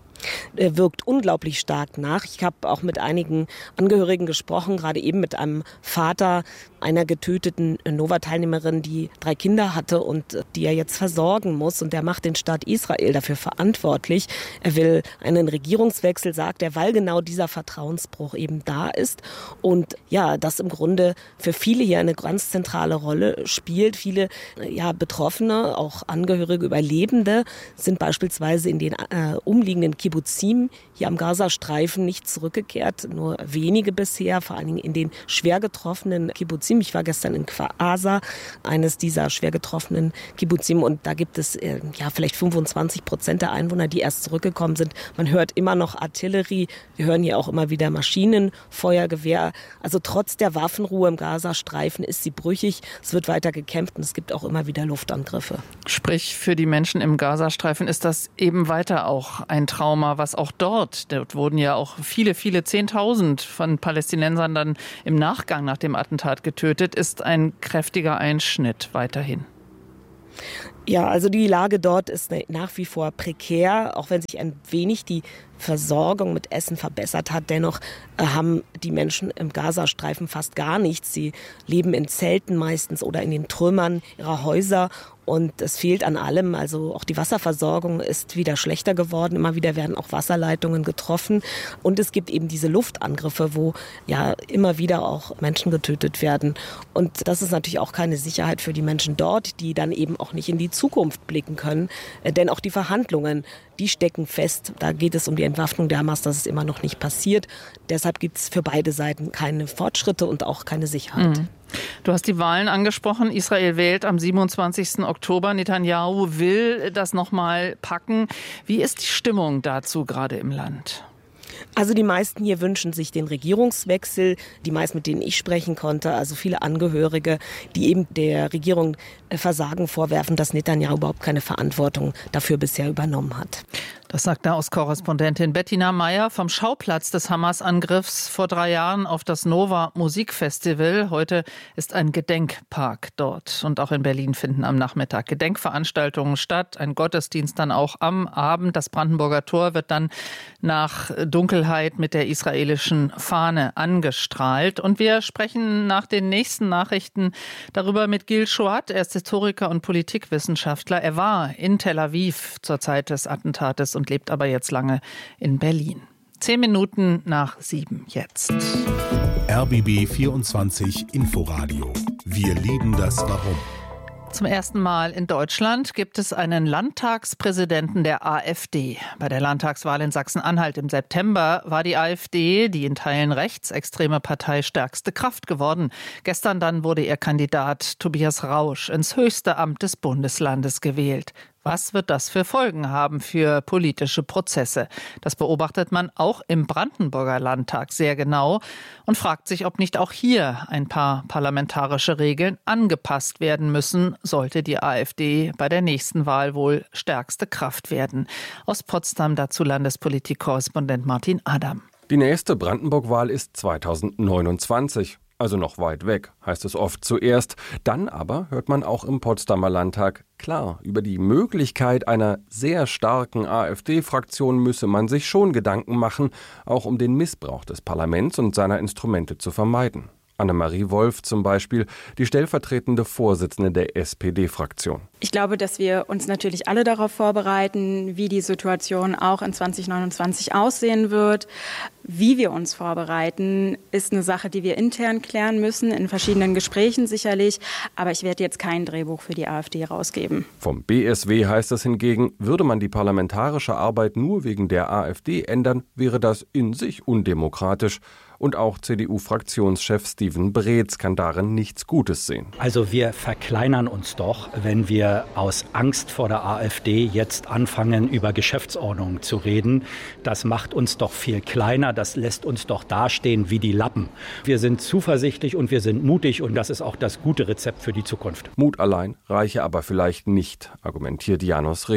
Speaker 21: Er wirkt unglaublich stark nach. Ich habe auch mit einigen Angehörigen gesprochen, gerade eben mit einem Vater einer getöteten Nova-Teilnehmerin, die drei Kinder hatte und die er jetzt versorgen muss. Und der macht den Staat Israel dafür verantwortlich. Er will einen Regierungswechsel, sagt er, weil genau dieser Vertrauensbruch eben da ist. Und ja, das im Grunde für viele hier eine ganz zentrale Rolle spielt. Viele ja, Betroffene, auch Angehörige, Überlebende, sind beispielsweise in den äh, umliegenden Kibbuzim hier am Gazastreifen nicht zurückgekehrt. Nur wenige bisher, vor allen Dingen in den schwer getroffenen Kibbuzim. Ich war gestern in Kfar Aza, eines dieser schwer getroffenen Kibbuzim. Und da gibt es äh, ja vielleicht fünfundzwanzig Prozent der Einwohner, die erst zurückgekommen sind. Man hört immer noch Artillerie. Wir hören hier auch immer wieder Maschinenfeuergewehr. Also trotz der Waffenruhe im Gazastreifen ist sie brüchig. Es wird weiter gekämpft und es gibt auch immer wieder Luftangriffe.
Speaker 2: Sprich, für die Menschen im Gazastreifen ist das eben weiter auch ein Trauma, was auch dort, dort wurden ja auch viele, viele Zehntausend von Palästinensern dann im Nachgang nach dem Attentat getötet, ist ein kräftiger Einschnitt weiterhin.
Speaker 21: Ja, also die Lage dort ist nach wie vor prekär, auch wenn sich ein wenig die Versorgung mit Essen verbessert hat. Dennoch äh, haben die Menschen im Gazastreifen fast gar nichts. Sie leben in Zelten meistens oder in den Trümmern ihrer Häuser. Und es fehlt an allem, also auch die Wasserversorgung ist wieder schlechter geworden. Immer wieder werden auch Wasserleitungen getroffen. Und es gibt eben diese Luftangriffe, wo ja immer wieder auch Menschen getötet werden. Und das ist natürlich auch keine Sicherheit für die Menschen dort, die dann eben auch nicht in die Zukunft blicken können. Denn auch die Verhandlungen, die stecken fest. Da geht es um die Entwaffnung der Hamas, das ist immer noch nicht passiert. Deshalb gibt es für beide Seiten keine Fortschritte und auch keine Sicherheit.
Speaker 2: Mhm. Du hast die Wahlen angesprochen. Israel wählt am siebenundzwanzigsten Oktober. Netanyahu will das noch mal packen. Wie ist die Stimmung dazu gerade im Land?
Speaker 21: Also die meisten hier wünschen sich den Regierungswechsel, die meisten, mit denen ich sprechen konnte, also viele Angehörige, die eben der Regierung Versagen vorwerfen, dass Netanyahu überhaupt keine Verantwortung dafür bisher übernommen hat.
Speaker 2: Das sagt Nahostkorrespondentin Bettina Meyer vom Schauplatz des Hamas-Angriffs vor drei Jahren auf das Nova Musikfestival. Heute ist ein Gedenkpark dort. Und auch in Berlin finden am Nachmittag Gedenkveranstaltungen statt. Ein Gottesdienst dann auch am Abend. Das Brandenburger Tor wird dann nach Dunkelheit mit der israelischen Fahne angestrahlt. Und wir sprechen nach den nächsten Nachrichten darüber mit Gil Shoat. Er ist Historiker und Politikwissenschaftler. Er war in Tel Aviv zur Zeit des Attentates und lebt aber jetzt lange in Berlin. Zehn Minuten nach sieben jetzt.
Speaker 3: R B B vierundzwanzig Inforadio. Wir lieben das Warum.
Speaker 2: Zum ersten Mal in Deutschland gibt es einen Landtagspräsidenten der AfD. Bei der Landtagswahl in Sachsen-Anhalt im September war die AfD, die in Teilen rechtsextreme Partei, stärkste Kraft geworden. Gestern dann wurde ihr Kandidat Tobias Rausch ins höchste Amt des Bundeslandes gewählt. Was wird das für Folgen haben für politische Prozesse? Das beobachtet man auch im Brandenburger Landtag sehr genau und fragt sich, ob nicht auch hier ein paar parlamentarische Regeln angepasst werden müssen, sollte die AfD bei der nächsten Wahl wohl stärkste Kraft werden. Aus Potsdam dazu Landespolitik-Korrespondent Martin Adam.
Speaker 1: Die nächste Brandenburg-Wahl ist zweitausendneunundzwanzig. Also noch weit weg, heißt es oft zuerst. Dann aber hört man auch im Potsdamer Landtag, klar, über die Möglichkeit einer sehr starken AfD-Fraktion müsse man sich schon Gedanken machen, auch um den Missbrauch des Parlaments und seiner Instrumente zu vermeiden. Annemarie Wolf zum Beispiel, die stellvertretende Vorsitzende der S P D-Fraktion.
Speaker 22: Ich glaube, dass wir uns natürlich alle darauf vorbereiten, wie die Situation auch in zweitausendneunundzwanzig aussehen wird. Wie wir uns vorbereiten, ist eine Sache, die wir intern klären müssen, in verschiedenen Gesprächen sicherlich. Aber ich werde jetzt kein Drehbuch für die AfD rausgeben.
Speaker 1: Vom B S W heißt es hingegen, würde man die parlamentarische Arbeit nur wegen der AfD ändern, wäre das in sich undemokratisch. Und auch C D U-Fraktionschef Steven Breetz kann darin nichts Gutes sehen.
Speaker 23: Also wir verkleinern uns doch, wenn wir aus Angst vor der AfD jetzt anfangen, über Geschäftsordnung zu reden. Das macht uns doch viel kleiner, das lässt uns doch dastehen wie die Lappen. Wir sind zuversichtlich und wir sind mutig und das ist auch das gute Rezept für die Zukunft.
Speaker 1: Mut allein reiche aber vielleicht nicht, argumentiert Janus Richter.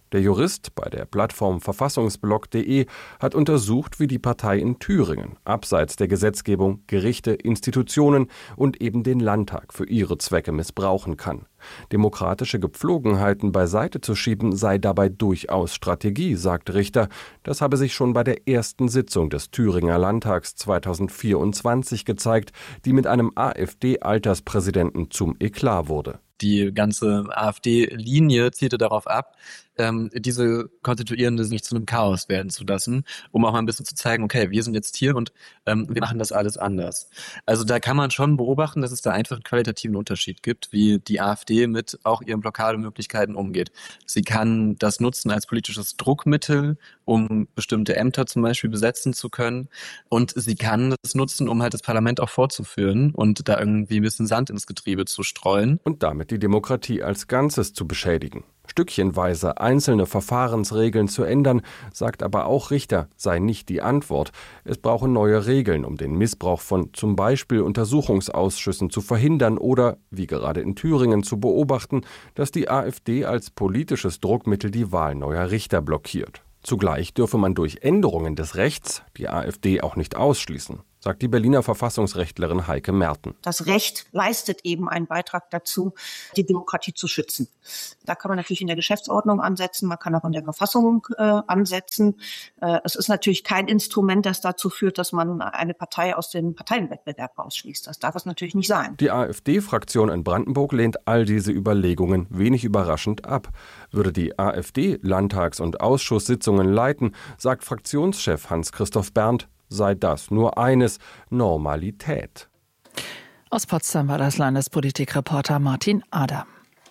Speaker 1: Der Jurist bei der Plattform verfassungsblog punkt de hat untersucht, wie die Partei in Thüringen abseits der Gesetzgebung Gerichte, Institutionen und eben den Landtag für ihre Zwecke missbrauchen kann. Demokratische Gepflogenheiten beiseite zu schieben sei dabei durchaus Strategie, sagt Richter. Das habe sich schon bei der ersten Sitzung des Thüringer Landtags zweitausendvierundzwanzig gezeigt, die mit einem AfD-Alterspräsidenten zum Eklat wurde.
Speaker 5: Die ganze AfD-Linie zielte darauf ab, ähm, diese Konstituierende nicht zu einem Chaos werden zu lassen, um auch mal ein bisschen zu zeigen, okay, wir sind jetzt hier und ähm, wir machen das alles anders. Also da kann man schon beobachten, dass es da einfach einen qualitativen Unterschied gibt, wie die AfD mit auch ihren Blockademöglichkeiten umgeht. Sie kann das nutzen als politisches Druckmittel, um bestimmte Ämter zum Beispiel besetzen zu können, und sie kann das nutzen, um halt das Parlament auch vorzuführen und da irgendwie ein bisschen Sand ins Getriebe zu streuen.
Speaker 1: Und damit die Demokratie als Ganzes zu beschädigen. Stückchenweise einzelne Verfahrensregeln zu ändern, sagt aber auch Richter, sei nicht die Antwort. Es brauche neue Regeln, um den Missbrauch von zum Beispiel Untersuchungsausschüssen zu verhindern oder, wie gerade in Thüringen, zu beobachten, dass die AfD als politisches Druckmittel die Wahl neuer Richter blockiert. Zugleich dürfe man durch Änderungen des Rechts die AfD auch nicht ausschließen, sagt die Berliner Verfassungsrechtlerin Heike Merten.
Speaker 6: Das Recht leistet eben einen Beitrag dazu, die Demokratie zu schützen. Da kann man natürlich in der Geschäftsordnung ansetzen, man kann auch in der Verfassung äh, ansetzen. Äh, es ist natürlich kein Instrument, das dazu führt, dass man eine Partei aus dem Parteienwettbewerb ausschließt. Das darf es natürlich nicht sein.
Speaker 1: Die AfD-Fraktion in Brandenburg lehnt all diese Überlegungen wenig überraschend ab. Würde die AfD Landtags- und Ausschusssitzungen leiten, sagt Fraktionschef Hans-Christoph Berndt, sei das nur eines: Normalität.
Speaker 2: Aus Potsdam war das Landespolitikreporter Martin Adam.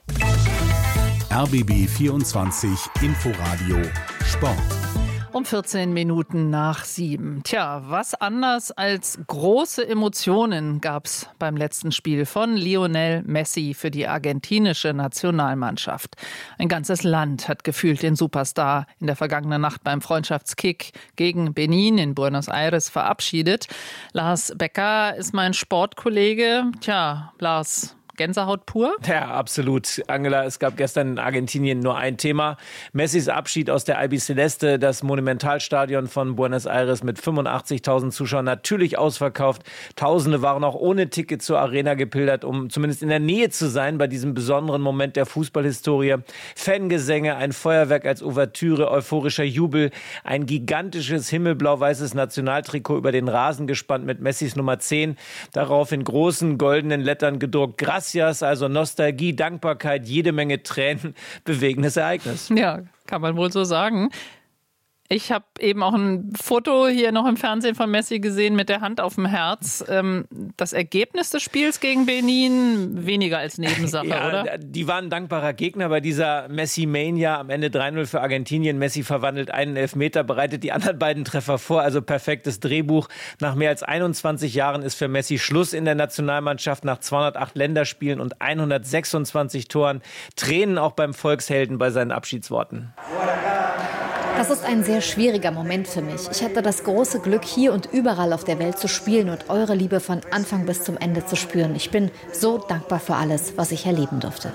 Speaker 3: R B B vierundzwanzig Inforadio Sport.
Speaker 2: Um vierzehn Minuten nach sieben. Tja, was anders als große Emotionen gab's beim letzten Spiel von Lionel Messi für die argentinische Nationalmannschaft. Ein ganzes Land hat gefühlt den Superstar in der vergangenen Nacht beim Freundschaftskick gegen Benin in Buenos Aires verabschiedet. Lars Becker ist mein Sportkollege. Tja, Lars, Gänsehaut pur?
Speaker 8: Ja, absolut. Angela, es gab gestern in Argentinien nur ein Thema. Messis Abschied aus der Albiceleste, das Monumentalstadion von Buenos Aires mit fünfundachtzigtausend Zuschauern, natürlich ausverkauft. Tausende waren auch ohne Ticket zur Arena gepilgert, um zumindest in der Nähe zu sein bei diesem besonderen Moment der Fußballhistorie. Fangesänge, ein Feuerwerk als Ouvertüre, euphorischer Jubel, ein gigantisches himmelblau-weißes Nationaltrikot über den Rasen gespannt mit Messis Nummer zehn. Darauf in großen goldenen Lettern gedruckt: Gracias, also Nostalgie, Dankbarkeit, jede Menge Tränen, bewegendes Ereignis.
Speaker 2: Ja, kann man wohl so sagen. Ich habe eben auch ein Foto hier noch im Fernsehen von Messi gesehen mit der Hand auf dem Herz. Das Ergebnis des Spiels gegen Benin weniger als Nebensache,
Speaker 8: ja,
Speaker 2: oder?
Speaker 8: Die waren ein dankbarer Gegner bei dieser Messi-Mania. Am Ende drei null für Argentinien. Messi verwandelt einen Elfmeter, bereitet die anderen beiden Treffer vor. Also perfektes Drehbuch. Nach mehr als einundzwanzig Jahren ist für Messi Schluss in der Nationalmannschaft. Nach zweihundertacht Länderspielen und hundertsechsundzwanzig Toren. Tränen auch beim Volkshelden bei seinen Abschiedsworten.
Speaker 24: Das ist ein sehr schwieriger Moment für mich. Ich hatte das große Glück, hier und überall auf der Welt zu spielen und eure Liebe von Anfang bis zum Ende zu spüren. Ich bin so dankbar für alles, was ich erleben durfte.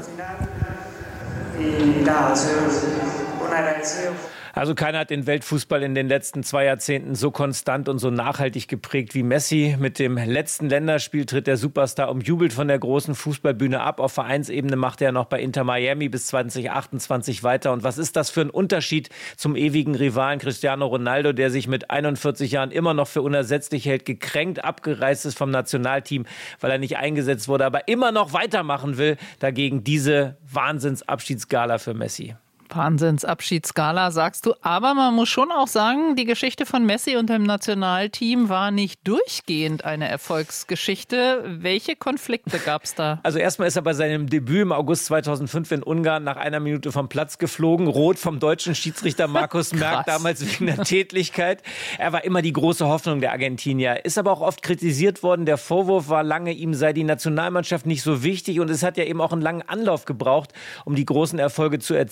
Speaker 8: Also keiner hat den Weltfußball in den letzten zwei Jahrzehnten so konstant und so nachhaltig geprägt wie Messi. Mit dem letzten Länderspiel tritt der Superstar umjubelt von der großen Fußballbühne ab. Auf Vereinsebene macht er noch bei Inter Miami bis zwanzig achtundzwanzig weiter. Und was ist das für ein Unterschied zum ewigen Rivalen Cristiano Ronaldo, der sich mit einundvierzig Jahren immer noch für unersetzlich hält, gekränkt abgereist ist vom Nationalteam, weil er nicht eingesetzt wurde, aber immer noch weitermachen will. Dagegen diese Wahnsinnsabschiedsgala für Messi.
Speaker 2: Wahnsinnsabschiedsgala, sagst du. Aber man muss schon auch sagen, die Geschichte von Messi und dem Nationalteam war nicht durchgehend eine Erfolgsgeschichte. Welche Konflikte gab es da?
Speaker 8: Also erstmal ist er bei seinem Debüt im August zweitausendfünf in Ungarn nach einer Minute vom Platz geflogen. Rot vom deutschen Schiedsrichter Markus Merck, damals wegen der Tätlichkeit. Er war immer die große Hoffnung der Argentinier. Ist aber auch oft kritisiert worden. Der Vorwurf war lange, ihm sei die Nationalmannschaft nicht so wichtig. Und es hat ja eben auch einen langen Anlauf gebraucht, um die großen Erfolge zu erzielen und sich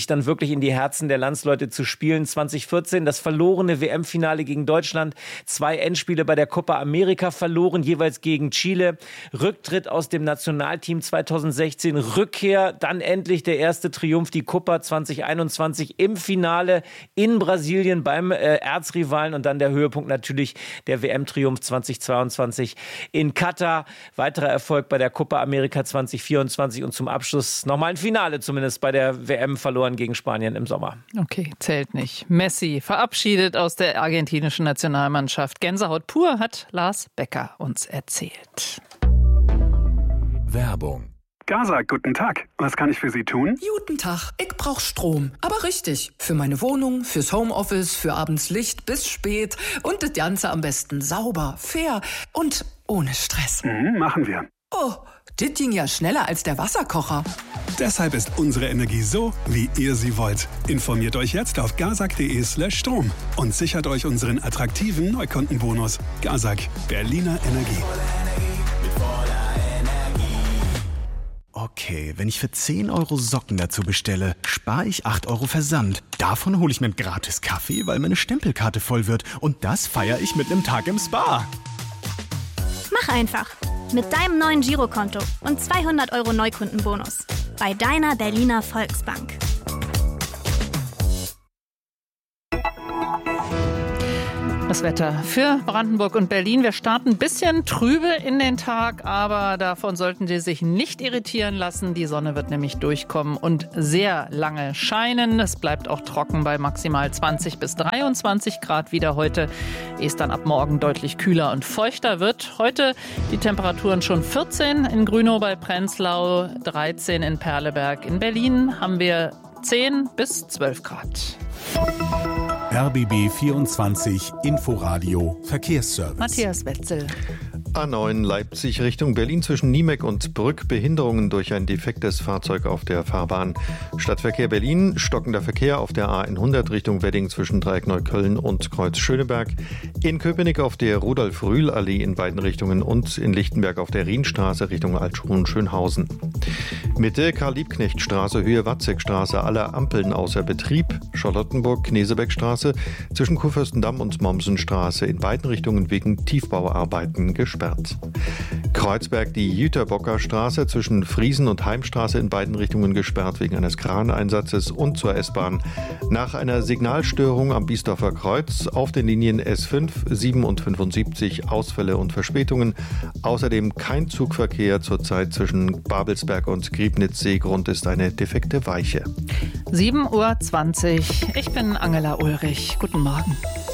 Speaker 8: dann wirklich in die Herzen der Landsleute zu spielen. zwanzig vierzehn das verlorene W M-Finale gegen Deutschland, zwei Endspiele bei der Copa America verloren, jeweils gegen Chile, Rücktritt aus dem Nationalteam zweitausendsechzehn, Rückkehr, dann endlich der erste Triumph, die Copa zwanzig einundzwanzig im Finale in Brasilien beim äh, Erzrivalen und dann der Höhepunkt natürlich der W M-Triumph zweitausendzweiundzwanzig in Katar. Weiterer Erfolg bei der Copa America zwanzig vierundzwanzig und zum Abschluss nochmal ein Finale zumindest bei der W M verloren gegen Spanien im Sommer.
Speaker 2: Okay, zählt nicht. Messi verabschiedet aus der argentinischen Nationalmannschaft. Gänsehaut pur, hat Lars Becker uns erzählt.
Speaker 3: Werbung.
Speaker 17: Gaza, guten Tag. Was kann ich für Sie tun?
Speaker 7: Guten Tag. Ich brauche Strom. Aber richtig. Für meine Wohnung, fürs Homeoffice, für abends Licht bis spät. Und das Ganze am besten sauber, fair und ohne Stress.
Speaker 17: Mhm, machen wir.
Speaker 7: Oh, das ging ja schneller als der Wasserkocher.
Speaker 17: Deshalb ist unsere Energie so, wie ihr sie wollt. Informiert euch jetzt auf gazak.de slash Strom und sichert euch unseren attraktiven Neukundenbonus. Gazak, Berliner Energie.
Speaker 9: Okay, wenn ich für zehn Euro Socken dazu bestelle, spare ich acht Euro Versand. Davon hole ich mir einen gratis Kaffee, weil meine Stempelkarte voll wird. Und das feiere ich mit einem Tag im Spa.
Speaker 10: Mach einfach. Mit deinem neuen Girokonto und zweihundert Euro Neukundenbonus. Bei deiner Berliner Volksbank.
Speaker 2: Das Wetter für Brandenburg und Berlin. Wir starten ein bisschen trübe in den Tag, aber davon sollten Sie sich nicht irritieren lassen. Die Sonne wird nämlich durchkommen und sehr lange scheinen. Es bleibt auch trocken bei maximal zwanzig bis dreiundzwanzig Grad wieder heute. Ehe es dann ab morgen deutlich kühler und feuchter wird. Heute die Temperaturen schon vierzehn in Grünow bei Prenzlau, dreizehn in Perleberg. In Berlin haben wir zehn bis zwölf Grad.
Speaker 3: R B B vierundzwanzig Inforadio Verkehrsservice.
Speaker 2: Matthias Wetzel.
Speaker 4: A neun Leipzig Richtung Berlin zwischen Niemek und Brück. Behinderungen durch ein defektes Fahrzeug auf der Fahrbahn. Stadtverkehr Berlin, stockender Verkehr auf der A hundert Richtung Wedding zwischen Dreieck Neukölln und Kreuz Schöneberg. In Köpenick auf der Rudolf-Rühl-Allee in beiden Richtungen und in Lichtenberg auf der Rienstraße Richtung Altschron-Schönhausen. Mitte Karl-Liebknecht-Straße, Höhe Watzekstraße, alle Ampeln außer Betrieb. Charlottenburg-Knesebeck-Straße zwischen Kurfürstendamm und Mommsenstraße in beiden Richtungen wegen Tiefbauarbeiten gesperrt. Kreuzberg die Jüterbocker Straße zwischen Friesen und Heimstraße in beiden Richtungen gesperrt wegen eines Kraneinsatzes und zur S-Bahn. Nach einer Signalstörung am Biesdorfer Kreuz auf den Linien S fünf, sieben und fünfundsiebzig Ausfälle und Verspätungen. Außerdem kein Zugverkehr zurzeit zwischen Babelsberg und Griebnitzsee. Grund ist eine defekte Weiche.
Speaker 2: sieben Uhr zwanzig. Ich bin Angela Ulrich. Guten Morgen.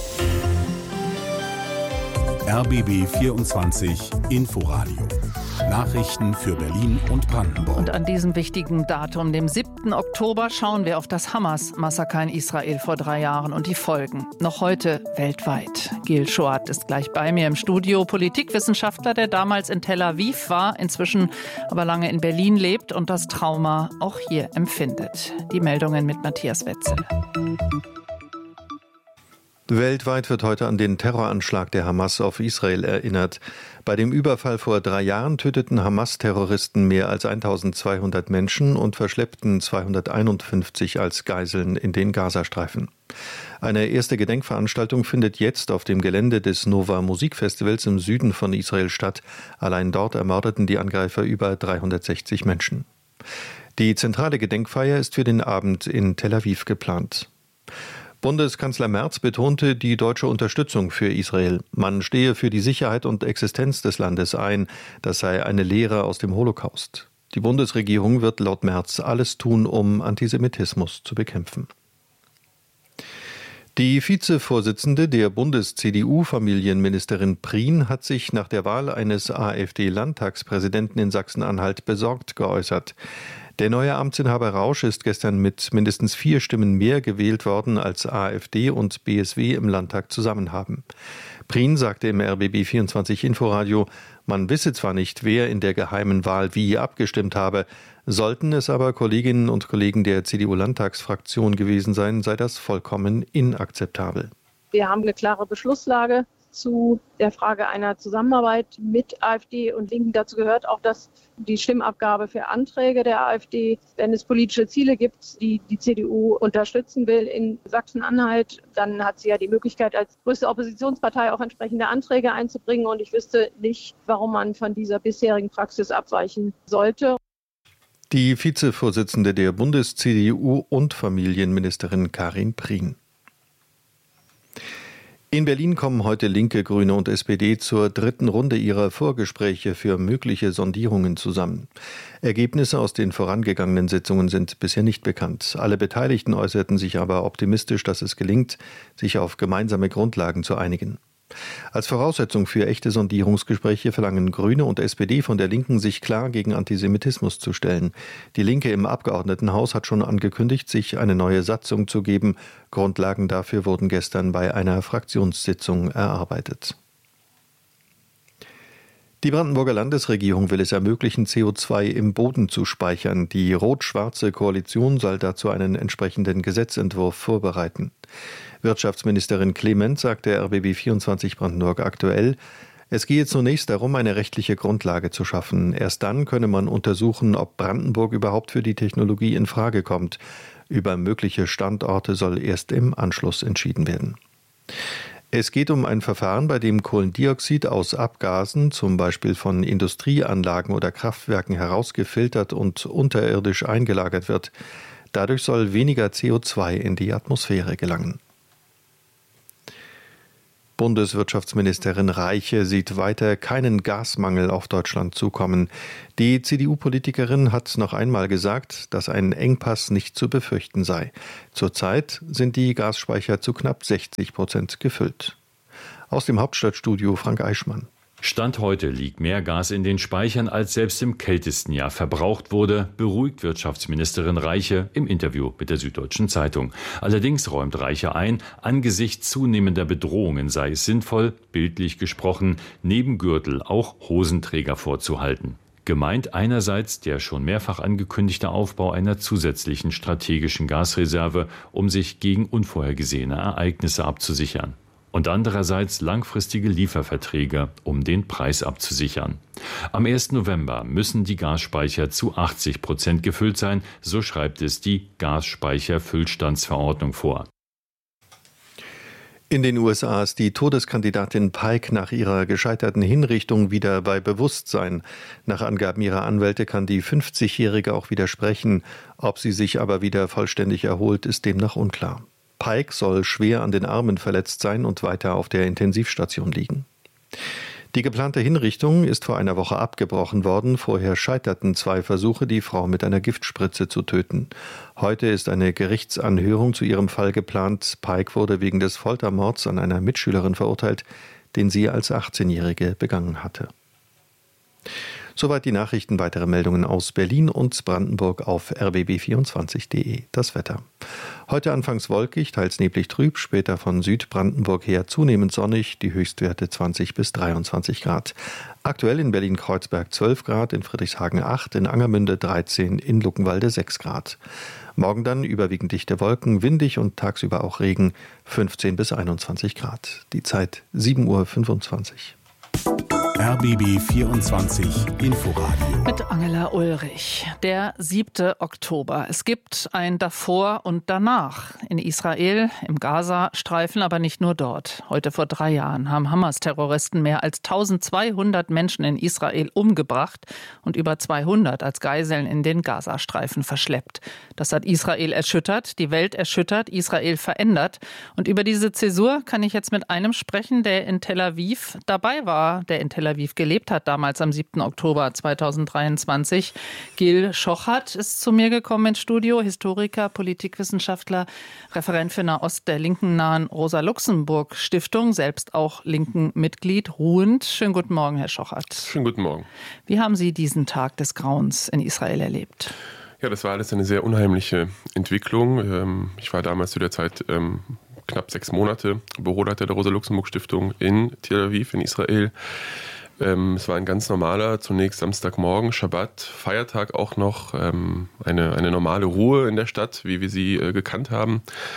Speaker 3: R B B vierundzwanzig Inforadio. Nachrichten für Berlin und Brandenburg.
Speaker 2: Und an diesem wichtigen Datum, dem siebten Oktober, schauen wir auf das Hamas-Massaker in Israel vor drei Jahren und die Folgen. Noch heute weltweit. Gil Schoat ist gleich bei mir im Studio. Politikwissenschaftler, der damals in Tel Aviv war, inzwischen aber lange in Berlin lebt und das Trauma auch hier empfindet. Die Meldungen mit Matthias Wetzel.
Speaker 4: Weltweit wird heute an den Terroranschlag der Hamas auf Israel erinnert. Bei dem Überfall vor drei Jahren töteten Hamas-Terroristen mehr als eintausendzweihundert Menschen und verschleppten zweihunderteinundfünfzig als Geiseln in den Gazastreifen. Eine erste Gedenkveranstaltung findet jetzt auf dem Gelände des Nova Musikfestivals im Süden von Israel statt. Allein dort ermordeten die Angreifer über dreihundertsechzig Menschen. Die zentrale Gedenkfeier ist für den Abend in Tel Aviv geplant. Bundeskanzler Merz betonte die deutsche Unterstützung für Israel. Man stehe für die Sicherheit und Existenz des Landes ein. Das sei eine Lehre aus dem Holocaust. Die Bundesregierung wird laut Merz alles tun, um Antisemitismus zu bekämpfen. Die Vizevorsitzende der Bundes-C D U-Familienministerin Prien hat sich nach der Wahl eines AfD-Landtagspräsidenten in Sachsen-Anhalt besorgt geäußert. Der neue Amtsinhaber Rausch ist gestern mit mindestens vier Stimmen mehr gewählt worden, als AfD und B S W im Landtag zusammen haben. Prien sagte im R B B vierundzwanzig Inforadio, man wisse zwar nicht, wer in der geheimen Wahl wie abgestimmt habe, sollten es aber Kolleginnen und Kollegen der C D U-Landtagsfraktion gewesen sein, sei das vollkommen inakzeptabel.
Speaker 11: Wir haben eine klare Beschlusslage zu der Frage einer Zusammenarbeit mit AfD und Linken. Dazu gehört auch, dass die Stimmabgabe für Anträge der AfD, wenn es politische Ziele gibt, die die C D U unterstützen will in Sachsen-Anhalt, dann hat sie ja die Möglichkeit, als größte Oppositionspartei auch entsprechende Anträge einzubringen. Und ich wüsste nicht, warum man von dieser bisherigen Praxis abweichen sollte.
Speaker 4: Die Vizevorsitzende der Bundes-C D U und Familienministerin Karin Prien. In Berlin kommen heute Linke, Grüne und S P D zur dritten Runde ihrer Vorgespräche für mögliche Sondierungen zusammen. Ergebnisse aus den vorangegangenen Sitzungen sind bisher nicht bekannt. Alle Beteiligten äußerten sich aber optimistisch, dass es gelingt, sich auf gemeinsame Grundlagen zu einigen. Als Voraussetzung für echte Sondierungsgespräche verlangen Grüne und S P D von der Linken, sich klar gegen Antisemitismus zu stellen. Die Linke im Abgeordnetenhaus hat schon angekündigt, sich eine neue Satzung zu geben. Grundlagen dafür wurden gestern bei einer Fraktionssitzung erarbeitet. Die Brandenburger Landesregierung will es ermöglichen, C O zwei im Boden zu speichern. Die rot-schwarze Koalition soll dazu einen entsprechenden Gesetzentwurf vorbereiten. Wirtschaftsministerin Clement sagte R B B vierundzwanzig Brandenburg aktuell, es gehe zunächst darum, eine rechtliche Grundlage zu schaffen. Erst dann könne man untersuchen, ob Brandenburg überhaupt für die Technologie in Frage kommt. Über mögliche Standorte soll erst im Anschluss entschieden werden. Es geht um ein Verfahren, bei dem Kohlendioxid aus Abgasen, zum Beispiel von Industrieanlagen oder Kraftwerken, herausgefiltert und unterirdisch eingelagert wird. Dadurch soll weniger C O zwei in die Atmosphäre gelangen. Bundeswirtschaftsministerin Reiche sieht weiter keinen Gasmangel auf Deutschland zukommen. Die C D U-Politikerin hat noch einmal gesagt, dass ein Engpass nicht zu befürchten sei. Zurzeit sind die Gasspeicher zu knapp sechzig Prozent gefüllt. Aus dem Hauptstadtstudio Frank Eichmann.
Speaker 13: Stand heute liegt mehr Gas in den Speichern, als selbst im kältesten Jahr verbraucht wurde, beruhigt Wirtschaftsministerin Reiche im Interview mit der Süddeutschen Zeitung. Allerdings räumt Reiche ein, angesichts zunehmender Bedrohungen sei es sinnvoll, bildlich gesprochen, neben Gürtel auch Hosenträger vorzuhalten. Gemeint einerseits der schon mehrfach angekündigte Aufbau einer zusätzlichen strategischen Gasreserve, um sich gegen unvorhergesehene Ereignisse abzusichern. Und andererseits langfristige Lieferverträge, um den Preis abzusichern. Am ersten November müssen die Gasspeicher zu achtzig Prozent gefüllt sein, so schreibt es die Gasspeicherfüllstandsverordnung vor.
Speaker 4: In den U S A ist die Todeskandidatin Pike nach ihrer gescheiterten Hinrichtung wieder bei Bewusstsein. Nach Angaben ihrer Anwälte kann die fünfzigjährige auch wieder sprechen. Ob sie sich aber wieder vollständig erholt, ist demnach unklar. Pike soll schwer an den Armen verletzt sein und weiter auf der Intensivstation liegen. Die geplante Hinrichtung ist vor einer Woche abgebrochen worden. Vorher scheiterten zwei Versuche, die Frau mit einer Giftspritze zu töten. Heute ist eine Gerichtsanhörung zu ihrem Fall geplant. Pike wurde wegen des Foltermords an einer Mitschülerin verurteilt, den sie als achtzehnjährige begangen hatte. Soweit die Nachrichten. Weitere Meldungen aus Berlin und Brandenburg auf r b b vierundzwanzig punkt de. Das Wetter. Heute anfangs wolkig, teils neblig trüb, später von Südbrandenburg her zunehmend sonnig, die Höchstwerte zwanzig bis dreiundzwanzig Grad. Aktuell in Berlin-Kreuzberg zwölf Grad, in Friedrichshagen acht, in Angermünde dreizehn, in Luckenwalde sechs Grad. Morgen dann überwiegend dichte Wolken, windig und tagsüber auch Regen, fünfzehn bis einundzwanzig Grad. Die Zeit sieben Uhr fünfundzwanzig.
Speaker 3: R B B vierundzwanzig Inforadio.
Speaker 2: Mit Angela Ulrich. Der siebte Oktober. Es gibt ein Davor und Danach. In Israel, im Gaza-Streifen, aber nicht nur dort. Heute vor drei Jahren haben Hamas-Terroristen mehr als eintausendzweihundert Menschen in Israel umgebracht und über zweihundert als Geiseln in den Gazastreifen verschleppt. Das hat Israel erschüttert, die Welt erschüttert, Israel verändert. Und über diese Zäsur kann ich jetzt mit einem sprechen, der in Tel Aviv dabei war, der in Tel Aviv gelebt hat, damals am siebten Oktober zweitausenddreiundzwanzig. Gil Schochert ist zu mir gekommen ins Studio, Historiker, Politikwissenschaftler, Referent für Nahost der linken nahen Rosa-Luxemburg-Stiftung, selbst auch linken Mitglied, ruhend. Schönen guten Morgen, Herr Schochert.
Speaker 14: Schönen guten Morgen.
Speaker 2: Wie haben Sie diesen Tag des Grauens in Israel erlebt?
Speaker 14: Ja, das war alles eine sehr unheimliche Entwicklung. Ich war damals zu der Zeit knapp sechs Monate Büroleiter der Rosa-Luxemburg-Stiftung in Tel Aviv in Israel. Es war ein ganz normaler, zunächst Samstagmorgen, Schabbat, Feiertag auch noch, eine, eine normale Ruhe in der Stadt, wie wir sie gekannt haben.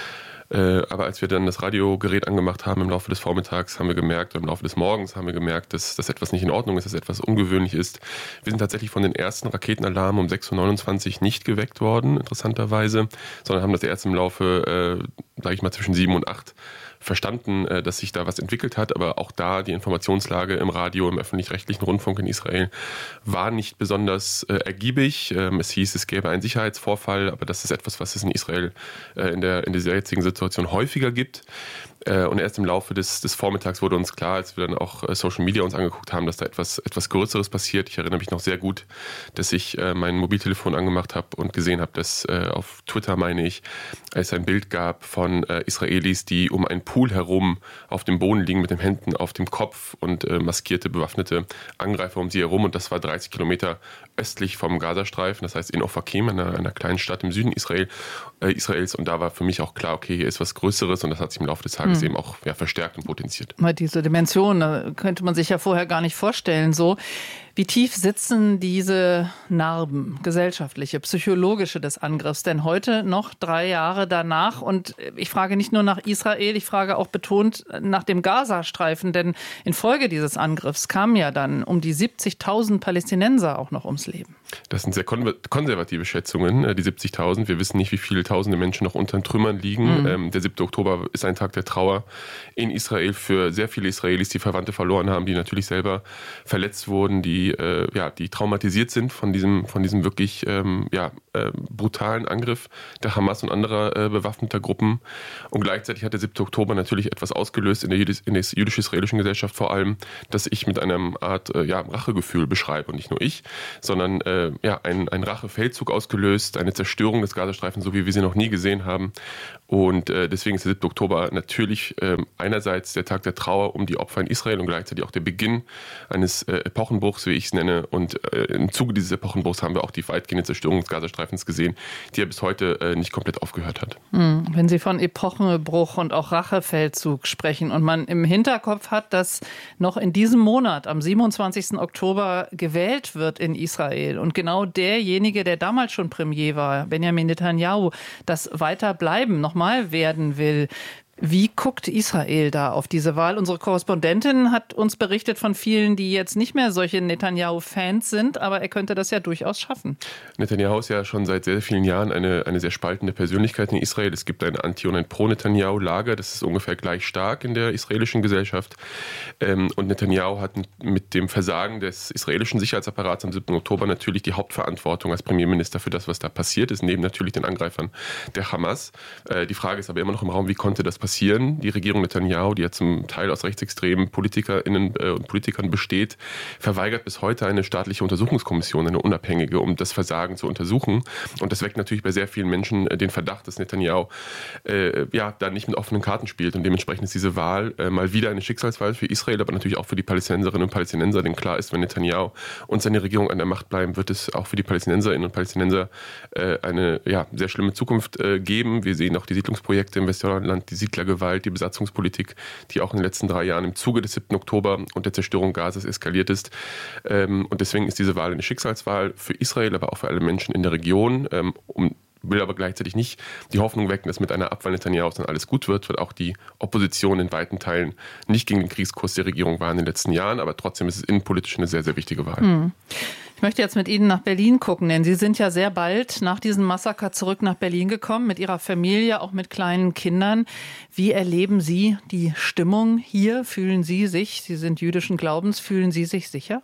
Speaker 14: Äh, aber als wir dann das Radiogerät angemacht haben im Laufe des Vormittags, haben wir gemerkt, oder im Laufe des Morgens haben wir gemerkt, dass das etwas nicht in Ordnung ist, dass etwas ungewöhnlich ist. Wir sind tatsächlich von den ersten Raketenalarmen um sechs Uhr neunundzwanzig nicht geweckt worden, interessanterweise, sondern haben das erst im Laufe, äh, sage ich mal, zwischen sieben und acht verstanden, dass sich da was entwickelt hat, aber auch da die Informationslage im Radio, im öffentlich-rechtlichen Rundfunk in Israel war nicht besonders äh, ergiebig. Ähm, es hieß, es gäbe einen Sicherheitsvorfall, aber das ist etwas, was es in Israel äh, in der in dieser jetzigen Situation häufiger gibt. Äh, und erst im Laufe des, des Vormittags wurde uns klar, als wir dann auch äh, Social Media uns angeguckt haben, dass da etwas, etwas Größeres passiert. Ich erinnere mich noch sehr gut, dass ich äh, mein Mobiltelefon angemacht habe und gesehen habe, dass äh, auf Twitter, meine ich, es ein Bild gab von äh, Israelis, die um einen Pool herum auf dem Boden liegen mit den Händen auf dem Kopf und äh, maskierte, bewaffnete Angreifer um sie herum. Und das war dreißig Kilometer östlich vom Gazastreifen, das heißt in Ofakim, einer, einer kleinen Stadt im Süden Israel, äh, Israels. Und da war für mich auch klar, okay, hier ist was Größeres und das hat sich im Laufe des Tages hm. eben auch ja, verstärkt und potenziert.
Speaker 2: Diese Dimension, da könnte man sich ja vorher gar nicht vorstellen, so. Wie tief sitzen diese Narben, gesellschaftliche, psychologische des Angriffs denn heute noch drei Jahre danach? Und ich frage nicht nur nach Israel, ich frage auch betont nach dem Gazastreifen, denn infolge dieses Angriffs kamen ja dann um die siebzigtausend Palästinenser auch noch ums Leben.
Speaker 14: Das sind sehr konservative Schätzungen, die siebzigtausend. Wir wissen nicht, wie viele tausende Menschen noch unter den Trümmern liegen. Mhm. Der siebte Oktober ist ein Tag der Trauer in Israel für sehr viele Israelis, die Verwandte verloren haben, die natürlich selber verletzt wurden, die äh, ja, die traumatisiert sind von diesem, von diesem wirklich ähm, ja, äh, brutalen Angriff der Hamas und anderer äh, bewaffneter Gruppen. Und gleichzeitig hat der siebte Oktober natürlich etwas ausgelöst in der, Jüdisch, in der jüdisch-israelischen Gesellschaft vor allem, das ich mit einer Art äh, ja, Rachegefühl beschreibe. Und nicht nur ich, sondern äh, ja, ein, ein Rachefeldzug ausgelöst, eine Zerstörung des Gazastreifens, so wie wir sie noch nie gesehen haben. Und äh, deswegen ist der siebte Oktober natürlich äh, einerseits der Tag der Trauer um die Opfer in Israel und gleichzeitig auch der Beginn eines äh, Epochenbruchs, wie ich es nenne. Und äh, im Zuge dieses Epochenbruchs haben wir auch die weitgehende Zerstörung des Gazastreifens gesehen, die ja bis heute äh, nicht komplett aufgehört hat.
Speaker 2: Hm, wenn Sie von Epochenbruch und auch Rachefeldzug sprechen und man im Hinterkopf hat, dass noch in diesem Monat, am siebenundzwanzigsten Oktober, gewählt wird in Israel und genau derjenige, der damals schon Premier war, Benjamin Netanyahu, das Weiterbleiben noch mal werden will. Wie guckt Israel da auf diese Wahl? Unsere Korrespondentin hat uns berichtet von vielen, die jetzt nicht mehr solche Netanyahu-Fans sind, aber er könnte das ja durchaus schaffen.
Speaker 14: Netanyahu ist ja schon seit sehr vielen Jahren eine, eine sehr spaltende Persönlichkeit in Israel. Es gibt ein Anti- und ein Pro-Netanyahu-Lager, das ist ungefähr gleich stark in der israelischen Gesellschaft. Und Netanyahu hat mit dem Versagen des israelischen Sicherheitsapparats am siebten Oktober natürlich die Hauptverantwortung als Premierminister für das, was da passiert ist, neben natürlich den Angreifern der Hamas. Die Frage ist aber immer noch im Raum, wie konnte das passieren? passieren. Die Regierung Netanyahu, die ja zum Teil aus rechtsextremen PolitikerInnen und Politikern besteht, verweigert bis heute eine staatliche Untersuchungskommission, eine unabhängige, um das Versagen zu untersuchen. Und das weckt natürlich bei sehr vielen Menschen den Verdacht, dass Netanyahu äh, ja, da nicht mit offenen Karten spielt. Und dementsprechend ist diese Wahl äh, mal wieder eine Schicksalswahl für Israel, aber natürlich auch für die Palästinenserinnen und Palästinenser. Denn klar ist, wenn Netanyahu und seine Regierung an der Macht bleiben, wird es auch für die Palästinenserinnen und Palästinenser äh, eine ja, sehr schlimme Zukunft äh, geben. Wir sehen auch die Siedlungsprojekte im Westjordanland, die Siedler Gewalt, die Besatzungspolitik, die auch in den letzten drei Jahren im Zuge des siebten Oktober und der Zerstörung Gazas eskaliert ist. Und deswegen ist diese Wahl eine Schicksalswahl für Israel, aber auch für alle Menschen in der Region. Um will aber gleichzeitig nicht die Hoffnung wecken, dass mit einer Abwahl Netanyahus dann alles gut wird, weil auch die Opposition in weiten Teilen nicht gegen den Kriegskurs der Regierung war in den letzten Jahren, aber trotzdem ist es innenpolitisch eine sehr, sehr wichtige Wahl.
Speaker 2: Hm. Ich möchte jetzt mit Ihnen nach Berlin gucken, denn Sie sind ja sehr bald nach diesem Massaker zurück nach Berlin gekommen, mit Ihrer Familie, auch mit kleinen Kindern. Wie erleben Sie die Stimmung hier? Fühlen Sie sich, Sie sind jüdischen Glaubens, fühlen Sie sich sicher?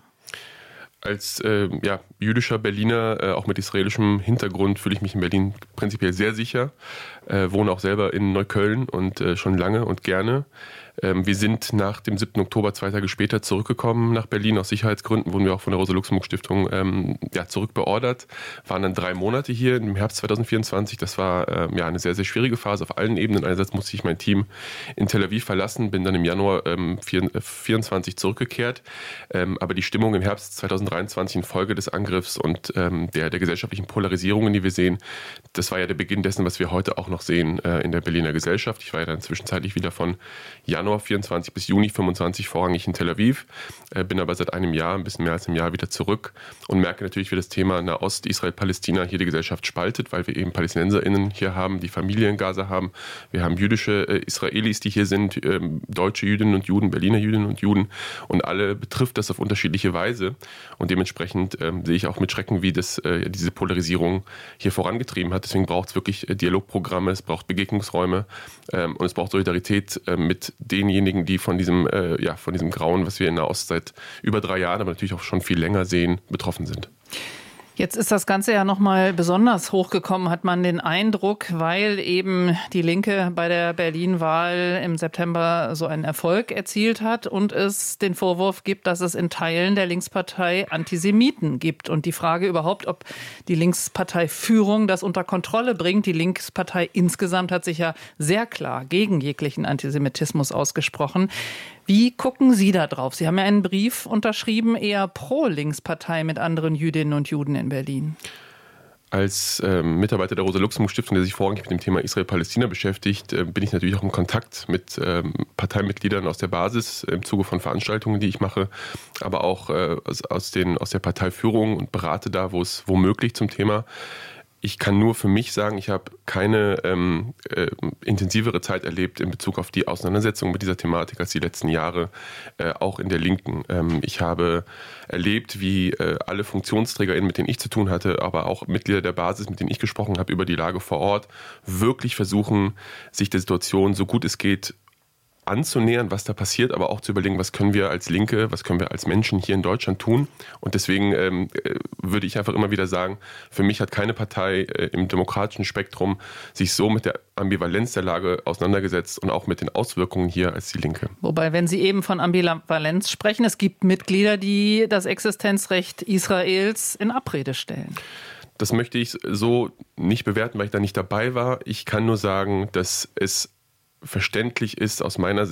Speaker 14: Als äh, ja, jüdischer Berliner, äh, auch mit israelischem Hintergrund, fühle ich mich in Berlin prinzipiell sehr sicher. Äh, wohne auch selber in Neukölln und äh, schon lange und gerne. Ähm, wir sind nach dem siebten Oktober, zwei Tage später, zurückgekommen nach Berlin. Aus Sicherheitsgründen wurden wir auch von der Rosa-Luxemburg-Stiftung ähm, ja, zurückbeordert. Waren dann drei Monate hier im Herbst zweitausendvierundzwanzig. Das war ähm, ja, eine sehr, sehr schwierige Phase auf allen Ebenen. Einerseits musste ich mein Team in Tel Aviv verlassen, bin dann im Januar ähm, vierundzwanzig zurückgekehrt. Ähm, aber die Stimmung im Herbst zweitausenddreiundzwanzig infolge des Angriffs Terrorangriffs und ähm, der, der gesellschaftlichen Polarisierungen, die wir sehen, das war ja der Beginn dessen, was wir heute auch noch sehen äh, in der Berliner Gesellschaft. Ich war ja dann zwischenzeitlich wieder von Januar vierundzwanzig bis Juni fünfundzwanzig vorrangig in Tel Aviv, äh, bin aber seit einem Jahr, ein bisschen mehr als einem Jahr wieder zurück und merke natürlich, wie das Thema Nahost, Israel, Palästina hier die Gesellschaft spaltet, weil wir eben PalästinenserInnen hier haben, die Familie in Gaza haben. Wir haben jüdische äh, Israelis, die hier sind, äh, deutsche Jüdinnen und Juden, Berliner Jüdinnen und Juden und alle betrifft das auf unterschiedliche Weise und dementsprechend äh, sehe ich auch mit Schrecken, wie das äh, diese Polarisierung hier vorangetrieben hat. Deswegen braucht es wirklich äh, Dialogprogramme, es braucht Begegnungsräume ähm, und es braucht Solidarität äh, mit denjenigen, die von diesem, äh, ja, von diesem Grauen, was wir in Nahost seit über drei Jahren, aber natürlich auch schon viel länger sehen, betroffen sind.
Speaker 2: Jetzt ist das Ganze ja noch mal besonders hochgekommen, hat man den Eindruck, weil eben die Linke bei der Berlin-Wahl im September so einen Erfolg erzielt hat und es den Vorwurf gibt, dass es in Teilen der Linkspartei Antisemiten gibt. Und die Frage überhaupt, ob die Linksparteiführung das unter Kontrolle bringt. Die Linkspartei insgesamt hat sich ja sehr klar gegen jeglichen Antisemitismus ausgesprochen. Wie gucken Sie da drauf? Sie haben ja einen Brief unterschrieben, eher pro Linkspartei mit anderen Jüdinnen und Juden in Berlin.
Speaker 14: Als ähm, Mitarbeiter der Rosa-Luxemburg-Stiftung, der sich vorrangig mit dem Thema Israel-Palästina beschäftigt, äh, bin ich natürlich auch im Kontakt mit ähm, Parteimitgliedern aus der Basis im Zuge von Veranstaltungen, die ich mache, aber auch äh, aus, aus, den, aus der Parteiführung und berate da, wo es womöglich zum Thema. Ich kann nur für mich sagen, ich habe keine ähm, äh, intensivere Zeit erlebt in Bezug auf die Auseinandersetzung mit dieser Thematik als die letzten Jahre, äh, auch in der Linken. Ähm, ich habe erlebt, wie äh, alle FunktionsträgerInnen, mit denen ich zu tun hatte, aber auch Mitglieder der Basis, mit denen ich gesprochen habe über die Lage vor Ort, wirklich versuchen, sich der Situation so gut es geht anzunähern, was da passiert, aber auch zu überlegen, was können wir als Linke, was können wir als Menschen hier in Deutschland tun. Und deswegen ähm, würde ich einfach immer wieder sagen, für mich hat keine Partei äh, im demokratischen Spektrum sich so mit der Ambivalenz der Lage auseinandergesetzt und auch mit den Auswirkungen hier als die Linke.
Speaker 2: Wobei, wenn Sie eben von Ambivalenz sprechen, es gibt Mitglieder, die das Existenzrecht Israels in Abrede stellen.
Speaker 14: Das möchte ich so nicht bewerten, weil ich da nicht dabei war. Ich kann nur sagen, dass es verständlich ist aus meiner